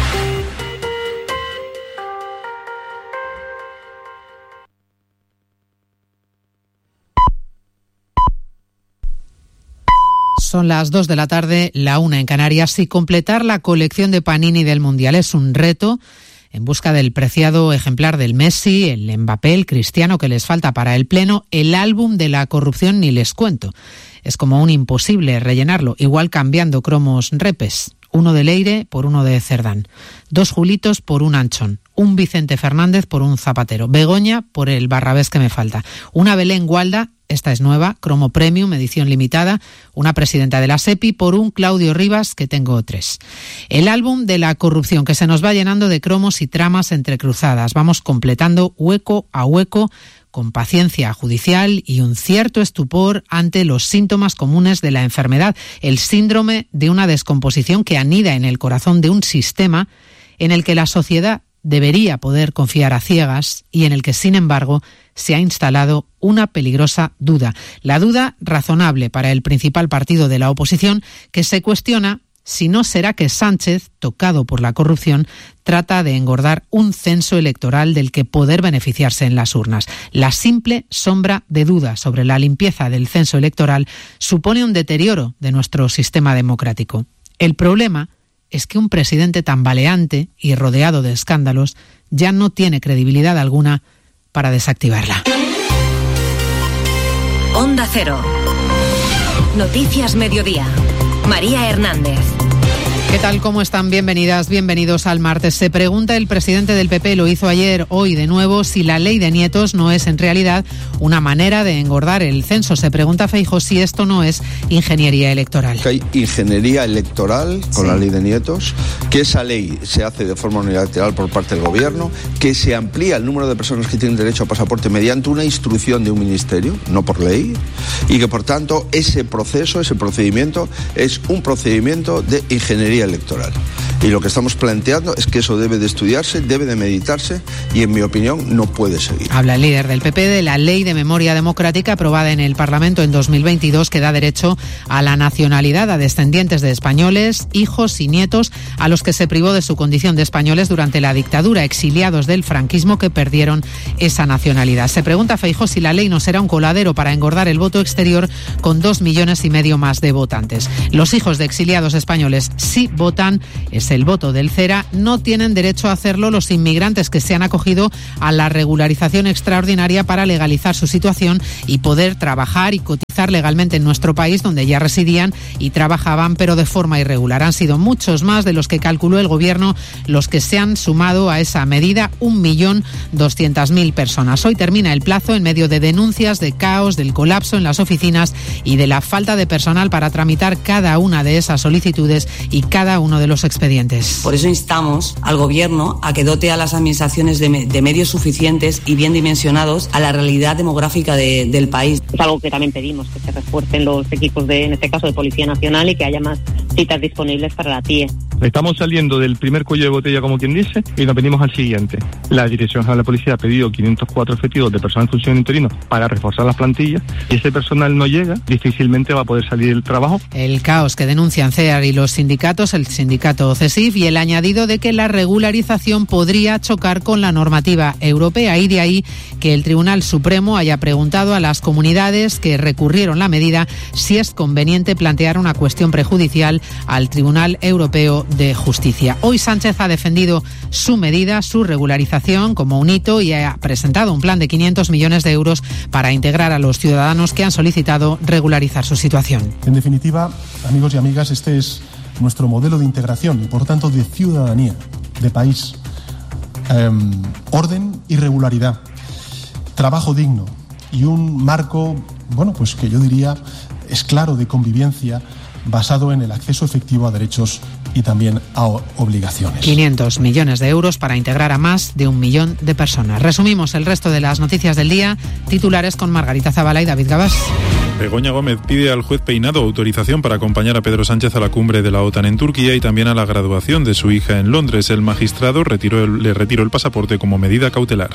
Son las dos de la tarde, la una en Canarias, y completar la colección de Panini del Mundial es un reto en busca del preciado ejemplar del Messi, el Mbappé, el Cristiano que les falta para el pleno. El álbum de la corrupción ni les cuento. Es como un imposible rellenarlo, igual cambiando cromos repes. Uno de Leire por uno de Cerdán. Dos Julitos por un Anchón. Un Vicente Fernández por un Zapatero. Begoña por el Barrabés que me falta. Una Belén Gualda, esta es nueva, cromo premium, edición limitada. Una presidenta de la SEPI por un Claudio Rivas, que tengo tres. El álbum de la corrupción que se nos va llenando de cromos y tramas entrecruzadas. Vamos completando hueco a hueco, con paciencia judicial y un cierto estupor ante los síntomas comunes de la enfermedad, el síndrome de una descomposición que anida en el corazón de un sistema en el que la sociedad debería poder confiar a ciegas y en el que, sin embargo, se ha instalado una peligrosa duda. La duda razonable para el principal partido de la oposición, que se cuestiona si no será que Sánchez, tocado por la corrupción, trata de engordar un censo electoral del que poder beneficiarse en las urnas. La simple sombra de duda sobre la limpieza del censo electoral supone un deterioro de nuestro sistema democrático. El problema es que un presidente tambaleante y rodeado de escándalos ya no tiene credibilidad alguna para desactivarla.
Onda Cero. Noticias Mediodía. María Hernández.
¿Qué tal? ¿Cómo están? Bienvenidas, bienvenidos al martes. Se pregunta el presidente del P P, lo hizo ayer, hoy de nuevo, si la ley de nietos no es en realidad una manera de engordar el censo. Se pregunta Feijóo si esto no es ingeniería electoral.
Que hay ingeniería electoral con sí. la ley de nietos, que esa ley se hace de forma unilateral por parte del gobierno, que se amplía el número de personas que tienen derecho a pasaporte mediante una instrucción de un ministerio, no por ley, y que por tanto ese proceso, ese procedimiento es un procedimiento de ingeniería electoral. Y lo que estamos planteando es que eso debe de estudiarse, debe de meditarse y, en mi opinión, no puede seguir.
Habla el líder del P P de la Ley de Memoria Democrática aprobada en el Parlamento en dos mil veintidós, que da derecho a la nacionalidad a descendientes de españoles, hijos y nietos a los que se privó de su condición de españoles durante la dictadura, exiliados del franquismo que perdieron esa nacionalidad. Se pregunta Feijóo si la ley no será un coladero para engordar el voto exterior con dos millones y medio más de votantes. Los hijos de exiliados españoles sí votan, es el voto del CERA. No tienen derecho a hacerlo los inmigrantes que se han acogido a la regularización extraordinaria para legalizar su situación y poder trabajar y cotizar legalmente en nuestro país, donde ya residían y trabajaban, pero de forma irregular. Han sido muchos más de los que calculó el Gobierno los que se han sumado a esa medida, un millón doscientas mil personas. Hoy termina el plazo en medio de denuncias de caos, del colapso en las oficinas y de la falta de personal para tramitar cada una de esas solicitudes y cada uno de los expedientes.
Por eso instamos al Gobierno a que dote a las administraciones de, me- de medios suficientes y bien dimensionados a la realidad demográfica de, del país.
Es algo que también pedimos, que se refuercen los equipos de, en este caso, de Policía Nacional y que haya más citas disponibles para la T I E.
Estamos saliendo del primer cuello de botella, como quien dice, y nos venimos al siguiente. La Dirección General de Policía ha pedido quinientos cuatro efectivos de personal en función interino para reforzar las plantillas, y ese personal no llega, difícilmente va a poder salir del trabajo.
El caos que denuncian CEAR y los sindicatos, el sindicato CESIF, y el añadido de que la regularización podría chocar con la normativa europea, y de ahí que el Tribunal Supremo haya preguntado a las comunidades que recurrieron la medida si es conveniente plantear una cuestión prejudicial al Tribunal Europeo de Justicia. Hoy Sánchez ha defendido su medida, su regularización, como un hito, y ha presentado un plan de quinientos millones de euros para integrar a los ciudadanos que han solicitado regularizar su situación.
En definitiva, amigos y amigas, este es nuestro modelo de integración y, por tanto, de ciudadanía, de país. Eh, orden y regularidad, trabajo digno y un marco, bueno, pues que yo diría es claro, de convivencia basado en el acceso efectivo a derechos y también a obligaciones.
quinientos millones de euros para integrar a más de un millón de personas. Resumimos el resto de las noticias del día, titulares con Margarita Zavala y David Gabás.
Begoña Gómez pide al juez Peinado autorización para acompañar a Pedro Sánchez a la cumbre de la OTAN en Turquía y también a la graduación de su hija en Londres. El magistrado retiró el, le retiró el pasaporte como medida cautelar.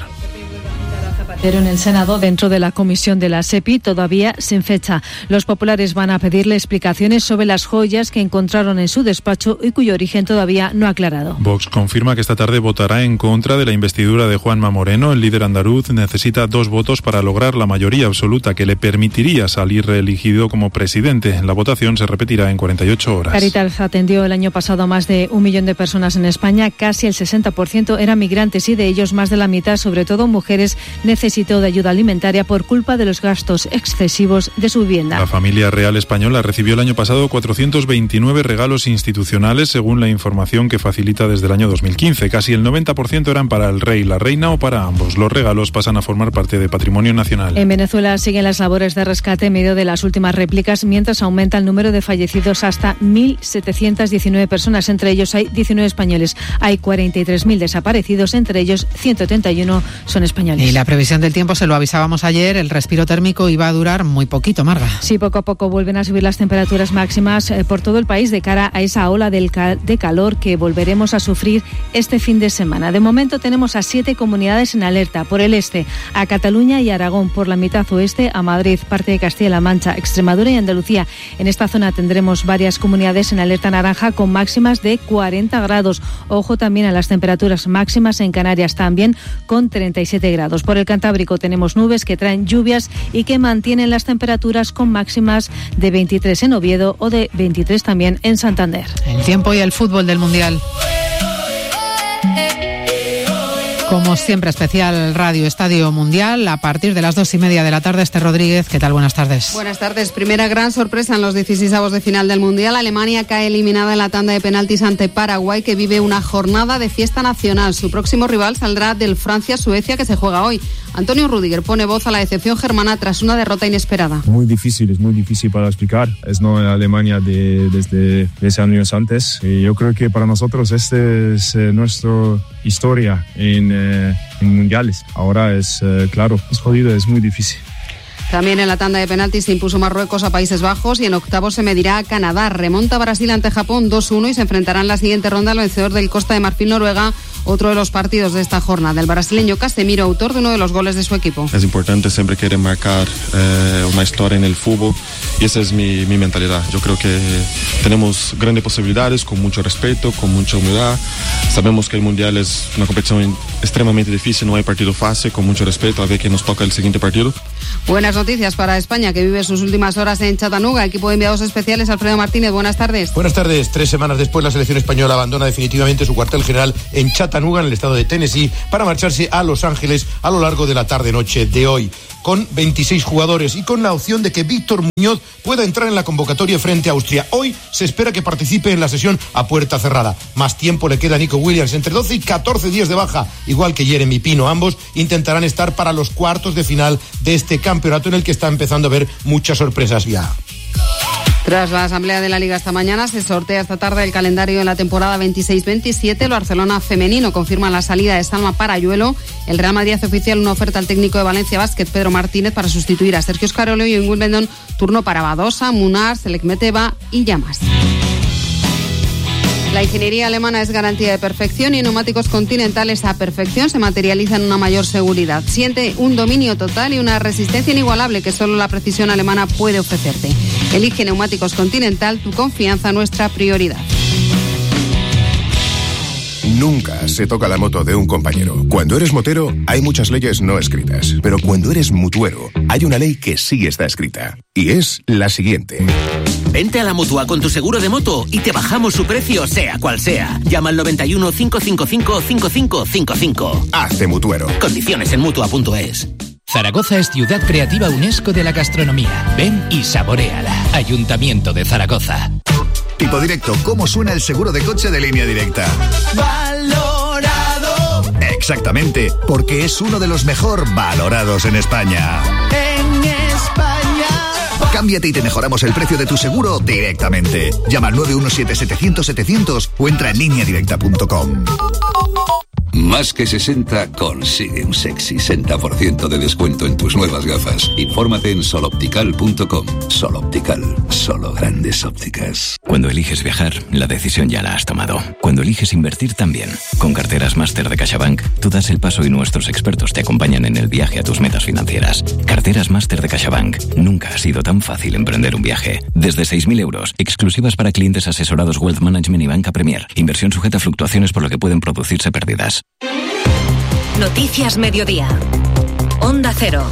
Pero en el Senado, dentro de la comisión de la SEPI, todavía sin fecha. Los populares van a pedirle explicaciones sobre las joyas que encontraron en su despacho y cuyo origen todavía no ha aclarado.
Vox confirma que esta tarde votará en contra de la investidura de Juanma Moreno. El líder andaluz necesita dos votos para lograr la mayoría absoluta que le permitiría salir reelegido como presidente. La votación se repetirá en cuarenta y ocho horas.
Caritas atendió el año pasado a más de un millón de personas en España. Casi el sesenta por ciento eran migrantes y de ellos más de la mitad, sobre todo mujeres, necesitaban de ayuda alimentaria por culpa de los gastos excesivos de su vivienda.
La familia real española recibió el año pasado cuatrocientos veintinueve regalos institucionales, según la información que facilita desde el año dos mil quince. Casi el noventa por ciento eran para el rey, la reina o para ambos. Los regalos pasan a formar parte de patrimonio nacional.
En Venezuela siguen las labores de rescate en medio de las últimas réplicas, mientras aumenta el número de fallecidos hasta mil setecientas diecinueve personas. Entre ellos hay diecinueve españoles. Hay cuarenta y tres mil desaparecidos, entre ellos ciento treinta y uno son españoles.
Y la previsión del tiempo, se lo avisábamos ayer, el respiro térmico iba a durar muy poquito, Marga.
Sí, poco a poco vuelven a subir las temperaturas máximas eh, por todo el país de cara a esa ola del ca- de calor que volveremos a sufrir este fin de semana. De momento tenemos a siete comunidades en alerta. Por el este, a Cataluña y Aragón; por la mitad oeste, a Madrid, parte de Castilla-La Mancha, Extremadura y Andalucía. En esta zona tendremos varias comunidades en alerta naranja con máximas de cuarenta grados. Ojo también a las temperaturas máximas en Canarias, también con treinta y siete grados. Por el Cantábrico tenemos nubes que traen lluvias y que mantienen las temperaturas con máximas de veintitrés en Oviedo o de veintitrés también en Santander.
El tiempo y el fútbol del Mundial. Como siempre, especial Radio Estadio Mundial. A partir de las dos y media de la tarde, Esther Rodríguez. ¿Qué tal? Buenas tardes.
Buenas tardes. Primera gran sorpresa en los dieciseisavos de final del Mundial. Alemania cae eliminada en la tanda de penaltis ante Paraguay, que vive una jornada de fiesta nacional. Su próximo rival saldrá del Francia-Suecia, que se juega hoy. Antonio Rüdiger pone voz a la decepción germana tras una derrota inesperada.
Muy difícil, es muy difícil para explicar. Es no en Alemania de, desde diez años antes. Y yo creo que para nosotros este es eh, nuestra historia en, eh, en mundiales. Ahora es, eh, claro, es jodido, es muy difícil.
También en la tanda de penaltis se impuso Marruecos a Países Bajos y en octavos se medirá a Canadá. Remonta Brasil ante Japón dos uno y se enfrentará en la siguiente ronda al vencedor del Costa de Marfil-Noruega, otro de los partidos de esta jornada. El brasileño Casemiro, autor de uno de los goles de su equipo.
Es importante siempre querer marcar eh, una historia en el fútbol y esa es mi, mi mentalidad. Yo creo que tenemos grandes posibilidades, con mucho respeto, con mucha humildad. Sabemos que el Mundial es una competición extremadamente difícil, no hay partido fácil, con mucho respeto, a ver quién nos toca el siguiente partido.
Buenas noticias para España, que vive sus últimas horas en Chattanooga. Equipo de enviados especiales, Alfredo Martínez, buenas tardes.
Buenas tardes. Tres semanas después, la selección española abandona definitivamente su cuartel general en Chattanooga, en el estado de Tennessee, para marcharse a Los Ángeles a lo largo de la tarde-noche de hoy, con veintiséis jugadores y con la opción de que Víctor Muñoz pueda entrar en la convocatoria frente a Austria. Hoy se espera que participe en la sesión a puerta cerrada. Más tiempo le queda a Nico Williams, entre doce y catorce días de baja, igual que Jeremy Pino. Ambos intentarán estar para los cuartos de final de este campeonato, en el que está empezando a haber muchas sorpresas ya.
Tras la asamblea de la Liga esta mañana, se sortea esta tarde el calendario de la temporada veintiséis veintisiete. El Barcelona femenino confirma la salida de Salma Parayuelo. El Real Madrid hace oficial una oferta al técnico de Valencia Basket, Pedro Martínez, para sustituir a Sergio Scarolio, y en Wimbledon turno para Badosa, Munar, Selekmeteva y Llamas. La ingeniería alemana es garantía de perfección y Neumáticos Continental, esa perfección se materializa en una mayor seguridad. Siente un dominio total y una resistencia inigualable que solo la precisión alemana puede ofrecerte. Elige Neumáticos Continental, tu confianza, nuestra prioridad.
Nunca se toca la moto de un compañero. Cuando eres motero, hay muchas leyes no escritas. Pero cuando eres mutuero, hay una ley que sí está escrita. Y es la siguiente.
Vente a la Mutua con tu seguro de moto y te bajamos su precio, sea cual sea. Llama al noventa y uno, cinco cinco cinco, cinco cinco cinco cinco.
Hazte mutuero.
Condiciones en mutua punto es.
Zaragoza es ciudad creativa UNESCO de la gastronomía. Ven y saboréala. Ayuntamiento de Zaragoza.
Tipo Directo, ¿cómo suena el seguro de coche de Línea Directa?
Valorado.
Exactamente, porque es uno de los mejor valorados en España.
En España.
Cámbiate y te mejoramos el precio de tu seguro directamente. Llama al nueve uno siete, setecientos, setecientos o entra en línea directa punto com.
Más que sesenta consigue un sexy sesenta por ciento de descuento en tus nuevas gafas. Infórmate en sol optical punto com. Sol Optical, solo grandes ópticas.
Cuando eliges viajar, la decisión ya la has tomado. Cuando eliges invertir también. Con Carteras Máster de CaixaBank, tú das el paso y nuestros expertos te acompañan en el viaje a tus metas financieras. Carteras Máster de CaixaBank. Nunca ha sido tan fácil emprender un viaje. Desde seis mil euros, exclusivas para clientes asesorados Wealth Management y Banca Premier. Inversión sujeta a fluctuaciones, por lo que pueden producirse pérdidas.
Noticias Mediodía. Onda Cero.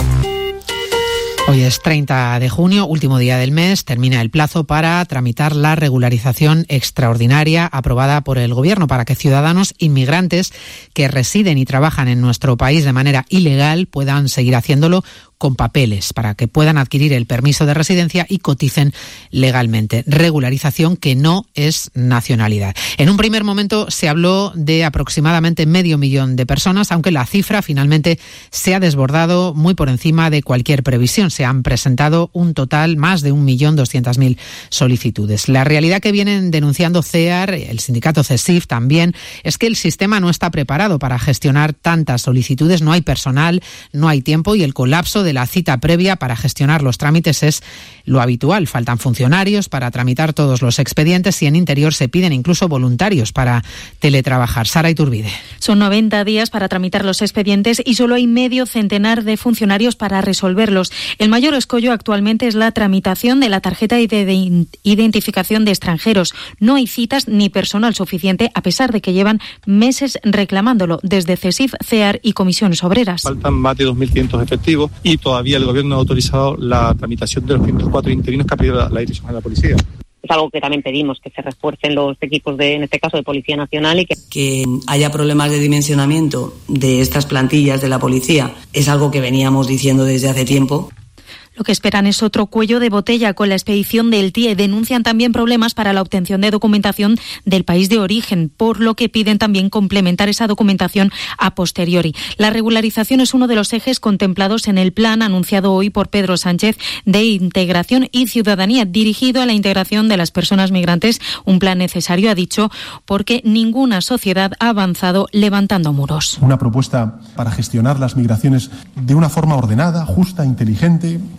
Hoy es treinta de junio, último día del mes. Termina el plazo para tramitar la regularización extraordinaria aprobada por el Gobierno para que ciudadanos inmigrantes que residen y trabajan en nuestro país de manera ilegal puedan seguir haciéndolo con papeles, para que puedan adquirir el permiso de residencia y coticen legalmente. Regularización que no es nacionalidad. En un primer momento se habló de aproximadamente medio millón de personas, aunque la cifra finalmente se ha desbordado muy por encima de cualquier previsión. Se han presentado un total más de un millón doscientas mil solicitudes. La realidad que vienen denunciando C E A R, el sindicato CESIF también, es que el sistema no está preparado para gestionar tantas solicitudes. No hay personal, no hay tiempo y el colapso de de la cita previa para gestionar los trámites es lo habitual. Faltan funcionarios para tramitar todos los expedientes y en Interior se piden incluso voluntarios para teletrabajar. Sara Iturbide.
Son noventa días para tramitar los expedientes y solo hay medio centenar de funcionarios para resolverlos. El mayor escollo actualmente es la tramitación de la tarjeta de identificación de extranjeros. No hay citas ni personal suficiente, a pesar de que llevan meses reclamándolo desde CESIF, C E A R y Comisiones Obreras.
Faltan más de dos mil quinientos efectivos y todavía el Gobierno no ha autorizado la tramitación de los quinientos cuatro interinos que ha pedido la, la Dirección de la Policía.
Es algo que también pedimos, que se refuercen los equipos de, en este caso, de Policía Nacional y que...
Que haya problemas de dimensionamiento de estas plantillas de la policía es algo que veníamos diciendo desde hace tiempo.
Lo que esperan es otro cuello de botella con la expedición del T I E. Denuncian también problemas para la obtención de documentación del país de origen, por lo que piden también complementar esa documentación a posteriori. La regularización es uno de los ejes contemplados en el plan anunciado hoy por Pedro Sánchez de Integración y Ciudadanía, dirigido a la integración de las personas migrantes. Un plan necesario, ha dicho, porque ninguna sociedad ha avanzado levantando muros.
Una propuesta para gestionar las migraciones de una forma ordenada, justa, inteligente,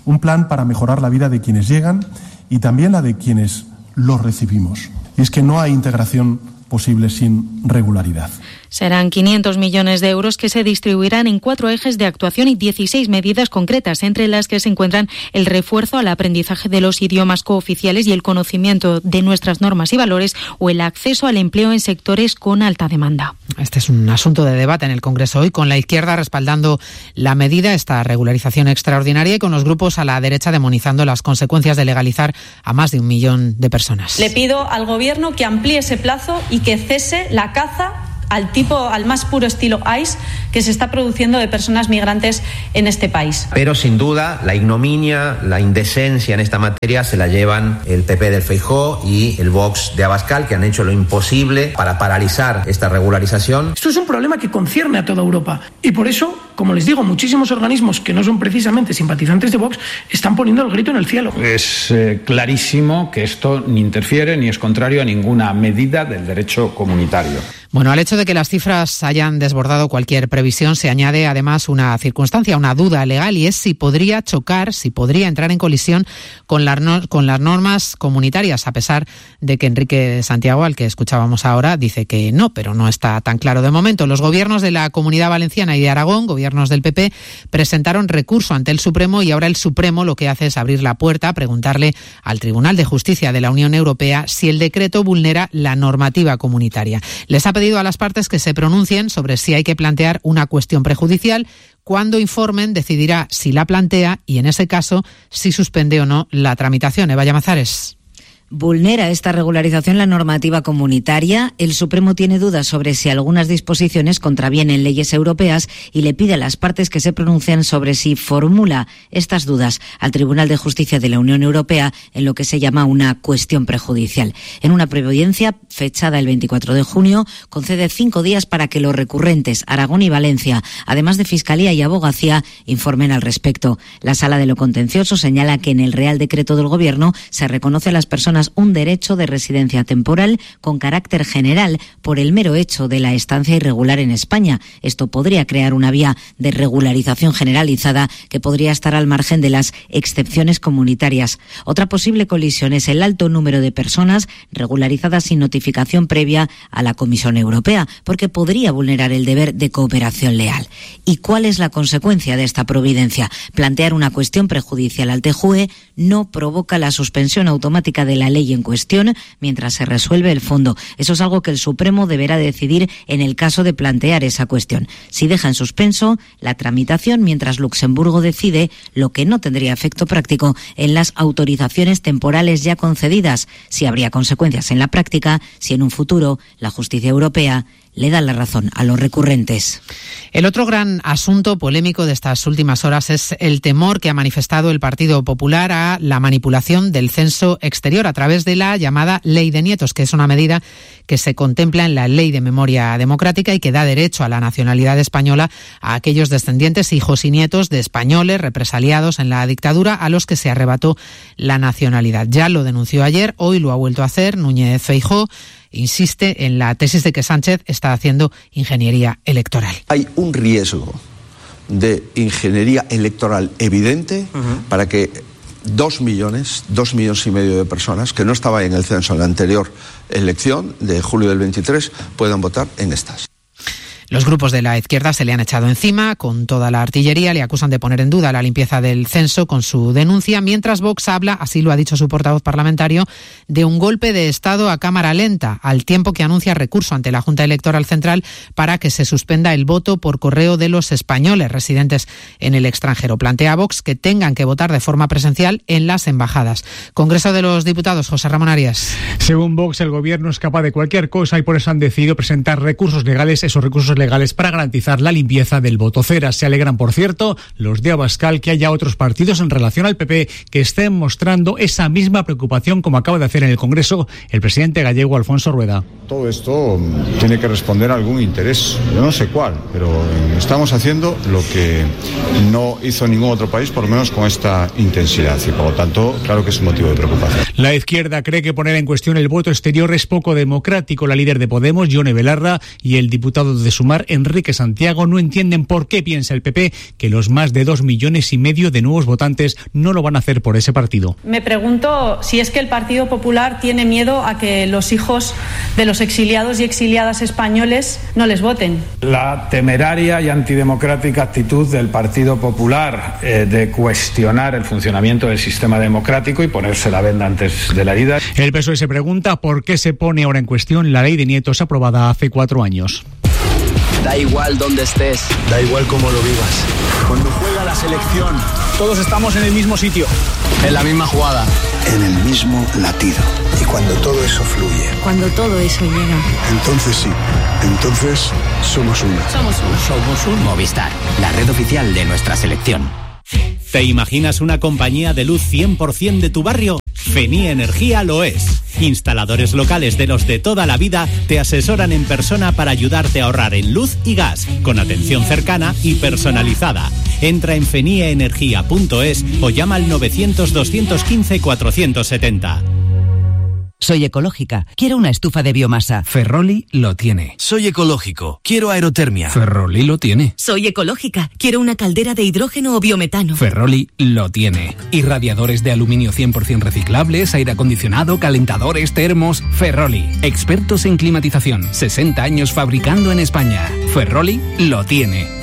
Un plan para mejorar la vida de quienes llegan y también la de quienes los recibimos. Y es que no hay integración posible sin regularidad.
Serán quinientos millones de euros que se distribuirán en cuatro ejes de actuación y dieciséis medidas concretas, entre las que se encuentran el refuerzo al aprendizaje de los idiomas cooficiales y el conocimiento de nuestras normas y valores, o el acceso al empleo en sectores con alta demanda.
Este es un asunto de debate en el Congreso hoy, con la izquierda respaldando la medida, esta regularización extraordinaria, y con los grupos a la derecha demonizando las consecuencias de legalizar a más de un millón de personas.
Le pido al Gobierno que amplíe ese plazo y que cese la caza al tipo, al más puro estilo ICE que se está produciendo de personas migrantes en este país.
Pero sin duda la ignominia, la indecencia en esta materia se la llevan el P P del Feijóo y el Vox de Abascal, que han hecho lo imposible para paralizar esta regularización.
Esto es un problema que concierne a toda Europa y por eso, como les digo, muchísimos organismos que no son precisamente simpatizantes de Vox están poniendo el grito en el cielo.
Es eh, clarísimo que esto ni interfiere ni es contrario a ninguna medida del derecho comunitario.
Bueno, al hecho de que las cifras hayan desbordado cualquier previsión se añade además una circunstancia, una duda legal, y es si podría chocar, si podría entrar en colisión con las, no, con las normas comunitarias, a pesar de que Enrique Santiago, al que escuchábamos ahora, dice que no, pero no está tan claro de momento. Los gobiernos de la Comunidad Valenciana y de Aragón, gobiernos del P P, presentaron recurso ante el Supremo, y ahora el Supremo lo que hace es abrir la puerta a preguntarle al Tribunal de Justicia de la Unión Europea si el decreto vulnera la normativa comunitaria. Les ha pedido a las partes que se pronuncien sobre si hay que plantear una cuestión prejudicial. Cuando informen, decidirá si la plantea y, en ese caso, si suspende o no la tramitación. Eva Llamazares.
¿Vulnera esta regularización la normativa comunitaria? El Supremo tiene dudas sobre si algunas disposiciones contravienen leyes europeas y le pide a las partes que se pronuncien sobre si formula estas dudas al Tribunal de Justicia de la Unión Europea en lo que se llama una cuestión prejudicial. En una preaudiencia fechada el veinticuatro de junio, concede cinco días para que los recurrentes, Aragón y Valencia, además de Fiscalía y Abogacía, informen al respecto. La Sala de lo Contencioso señala que en el Real Decreto del Gobierno se reconoce a las personas un derecho de residencia temporal con carácter general por el mero hecho de la estancia irregular en España. Esto podría crear una vía de regularización generalizada que podría estar al margen de las excepciones comunitarias. Otra posible colisión es el alto número de personas regularizadas sin notificación previa a la Comisión Europea, porque podría vulnerar el deber de cooperación leal. ¿Y cuál es la consecuencia de esta providencia? Plantear una cuestión prejudicial al T J U E no provoca la suspensión automática de la ley en cuestión mientras se resuelve el fondo. Eso es algo que el Supremo deberá decidir en el caso de plantear esa cuestión. Si deja en suspenso la tramitación mientras Luxemburgo decide, lo que no tendría efecto práctico en las autorizaciones temporales ya concedidas, si habría consecuencias en la práctica, si en un futuro la justicia europea le da la razón a los recurrentes.
El otro gran asunto polémico de estas últimas horas es el temor que ha manifestado el Partido Popular a la manipulación del censo exterior a través de la llamada Ley de Nietos, que es una medida que se contempla en la Ley de Memoria Democrática y que da derecho a la nacionalidad española a aquellos descendientes, hijos y nietos de españoles represaliados en la dictadura a los que se arrebató la nacionalidad. Ya lo denunció ayer, hoy lo ha vuelto a hacer Núñez Feijóo. Insiste en la tesis de que Sánchez está haciendo ingeniería electoral.
Hay un riesgo de ingeniería electoral evidente uh-huh. para que dos millones, dos millones y medio de personas que no estaban en el censo en la anterior elección de julio del veintitrés puedan votar en estas.
Los grupos de la izquierda se le han echado encima con toda la artillería, le acusan de poner en duda la limpieza del censo con su denuncia, mientras Vox habla, así lo ha dicho su portavoz parlamentario, de un golpe de Estado a cámara lenta, al tiempo que anuncia recurso ante la Junta Electoral Central para que se suspenda el voto por correo de los españoles residentes en el extranjero. Plantea Vox que tengan que votar de forma presencial en las embajadas. Congreso de los Diputados, José Ramón Arias.
Según Vox, el Gobierno es capaz de cualquier cosa y por eso han decidido presentar recursos legales, esos recursos legales para garantizar la limpieza del voto cera. Se alegran, por cierto, los de Abascal que haya otros partidos en relación al P P que estén mostrando esa misma preocupación como acaba de hacer en el Congreso el presidente gallego Alfonso Rueda.
Todo esto tiene que responder a algún interés, yo no sé cuál, pero estamos haciendo lo que no hizo ningún otro país, por lo menos con esta intensidad, y por lo tanto, claro que es un motivo de preocupación.
La izquierda cree que poner en cuestión el voto exterior es poco democrático. La líder de Podemos, Yone Belarra, y el diputado de Sumar Sumar, Enrique Santiago, no entienden por qué piensa el P P que los más de dos millones y medio de nuevos votantes no lo van a hacer por ese partido.
Me pregunto si es que el Partido Popular tiene miedo a que los hijos de los exiliados y exiliadas españoles no les voten.
La temeraria y antidemocrática actitud del Partido Popular eh, de cuestionar el funcionamiento del sistema democrático y ponerse la venda antes de la herida.
El P S O E se pregunta por qué se pone ahora en cuestión la ley de nietos aprobada hace cuatro años.
Da igual dónde estés, da igual cómo lo vivas. Cuando juega la selección, todos estamos en el mismo sitio, en la misma jugada, en el mismo latido. Y cuando todo eso fluye,
cuando todo eso llega,
entonces sí, entonces somos uno.
Somos uno.
Somos un Movistar, la red oficial de nuestra selección.
¿Te imaginas una compañía de luz cien por ciento de tu barrio? Feni Energía lo es. Instaladores locales de los de toda la vida te asesoran en persona para ayudarte a ahorrar en luz y gas, con atención cercana y personalizada. Entra en fenieenergia punto es o llama al novecientos, doscientos quince, cuatrocientos setenta.
Soy ecológica, quiero una estufa de biomasa.
Ferroli lo tiene.
Soy ecológico, quiero aerotermia.
Ferroli lo tiene.
Soy ecológica, quiero una caldera de hidrógeno o biometano.
Ferroli lo tiene. Irradiadores de aluminio cien por ciento reciclables, aire acondicionado, calentadores, termos. Ferroli, expertos en climatización, sesenta años fabricando en España. Ferroli lo tiene.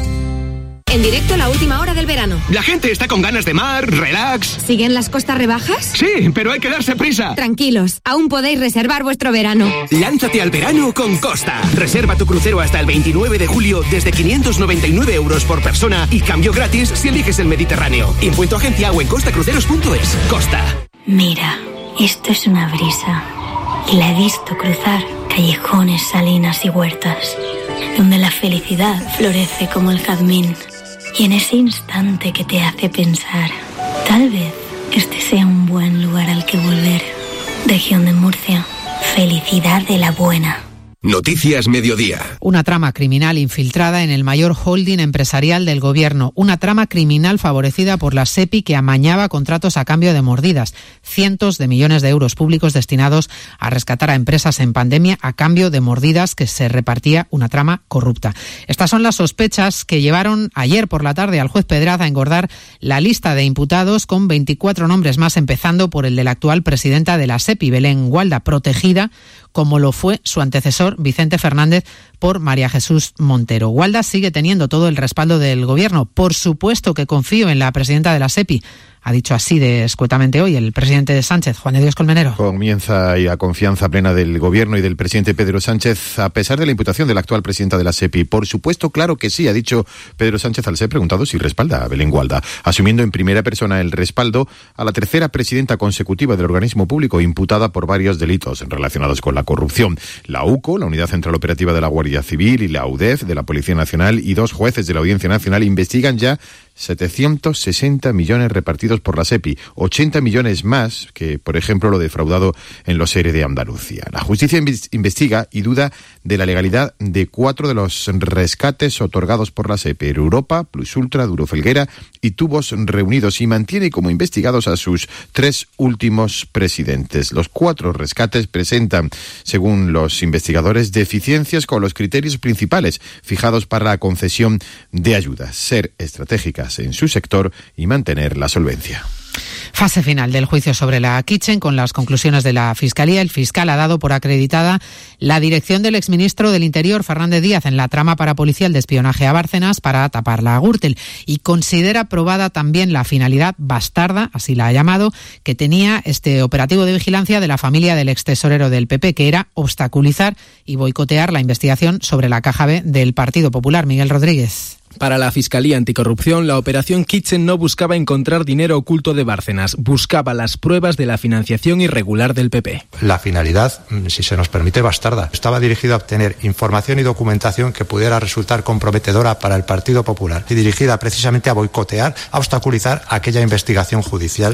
En directo la última hora del verano.
La gente está con ganas de mar, relax.
¿Siguen las costas rebajas?
Sí, pero hay que darse prisa.
Tranquilos, aún podéis reservar vuestro verano.
Lánzate al verano con Costa. Reserva tu crucero hasta el veintinueve de julio desde quinientos noventa y nueve euros por persona y cambio gratis si eliges el Mediterráneo. Impuesto agencia o en costacruceros punto es. Costa.
Mira, esto es una brisa. Y la he visto cruzar callejones, salinas y huertas, donde la felicidad florece como el jazmín. Y en ese instante que te hace pensar, tal vez este sea un buen lugar al que volver. Región de Murcia, felicidad de la buena.
Noticias Mediodía.
Una trama criminal infiltrada en el mayor holding empresarial del gobierno. Una trama criminal favorecida por la SEPI que amañaba contratos a cambio de mordidas. Cientos de millones de euros públicos destinados a rescatar a empresas en pandemia a cambio de mordidas que se repartía una trama corrupta. Estas son las sospechas que llevaron ayer por la tarde al juez Pedraz a engordar la lista de imputados con veinticuatro nombres más, empezando por el de la actual presidenta de la SEPI, Belén Gualda, protegida como lo fue su antecesor Vicente Fernández por María Jesús Montero. Gualda sigue teniendo todo el respaldo del gobierno. Por supuesto que confío en la presidenta de la SEPI. Ha dicho así de escuetamente hoy el presidente de Sánchez, Juan de Dios Colmenero.
Comienza la confianza plena del gobierno y del presidente Pedro Sánchez, a pesar de la imputación de la actual presidenta de la SEPI. Por supuesto, claro que sí, ha dicho Pedro Sánchez al ser preguntado si respalda a Belén Gualda, asumiendo en primera persona el respaldo a la tercera presidenta consecutiva del organismo público imputada por varios delitos relacionados con la corrupción. La UCO, la Unidad Central Operativa de la Guardia Civil, y la UDEF de la Policía Nacional y dos jueces de la Audiencia Nacional investigan ya setecientos sesenta millones repartidos por la SEPI, ochenta millones más que, por ejemplo, lo defraudado en los E R E de Andalucía. La justicia investiga y duda de la legalidad de cuatro de los rescates otorgados por la SEPI: Europa, Plus Ultra, Duro Felguera y Tubos Reunidos, y mantiene como investigados a sus tres últimos presidentes. Los cuatro rescates presentan, según los investigadores, deficiencias con los criterios principales fijados para la concesión de ayudas: ser estratégicas en su sector y mantener la solvencia.
Fase final del juicio sobre la Kitchen con las conclusiones de la Fiscalía. El fiscal ha dado por acreditada la dirección del exministro del Interior, Fernández Díaz, en la trama parapolicial de espionaje a Bárcenas para tapar la Gürtel, y considera probada también la finalidad bastarda, así la ha llamado, que tenía este operativo de vigilancia de la familia del extesorero del P P, que era obstaculizar y boicotear la investigación sobre la caja B del Partido Popular. Miguel Rodríguez.
Para la Fiscalía Anticorrupción, la operación Kitchen no buscaba encontrar dinero oculto de Bárcenas, buscaba las pruebas de la financiación irregular del P P.
La finalidad, si se nos permite, bastarda. Estaba dirigida a obtener información y documentación que pudiera resultar comprometedora para el Partido Popular y dirigida precisamente a boicotear, a obstaculizar aquella investigación judicial.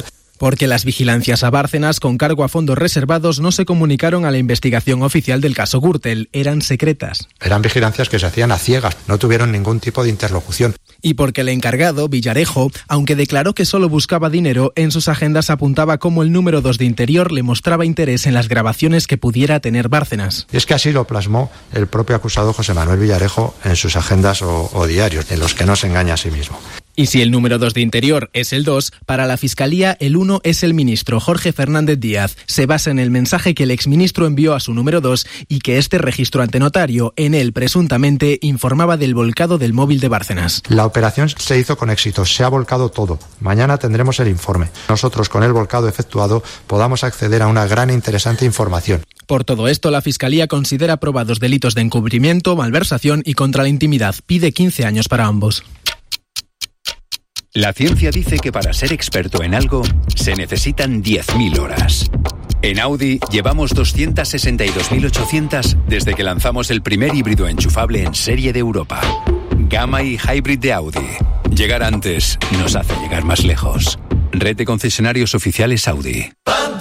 Porque las vigilancias a Bárcenas con cargo a fondos reservados no se comunicaron a la investigación oficial del caso Gürtel, eran secretas.
Eran vigilancias que se hacían a ciegas, no tuvieron ningún tipo de interlocución.
Y porque el encargado, Villarejo, aunque declaró que solo buscaba dinero, en sus agendas apuntaba cómo el número dos de Interior le mostraba interés en las grabaciones que pudiera tener Bárcenas.
Y es que así lo plasmó el propio acusado José Manuel Villarejo en sus agendas o, o diarios, en los que no se engaña a sí mismo.
Y si el número dos de Interior es el dos, para la Fiscalía el uno es el ministro Jorge Fernández Díaz. Se basa en el mensaje que el exministro envió a su número dos y que este registró ante notario. En él, presuntamente, informaba del volcado del móvil de Bárcenas.
La operación se hizo con éxito, se ha volcado todo. Mañana tendremos el informe. Nosotros, con el volcado efectuado, podamos acceder a una gran e interesante información.
Por todo esto, la Fiscalía considera probados delitos de encubrimiento, malversación y contra la intimidad. Pide quince años para ambos.
La ciencia dice que para ser experto en algo se necesitan diez mil horas. En Audi llevamos doscientas sesenta y dos mil ochocientas desde que lanzamos el primer híbrido enchufable en serie de Europa. Gamma y Hybrid de Audi. Llegar antes nos hace llegar más lejos. Red de concesionarios oficiales Audi.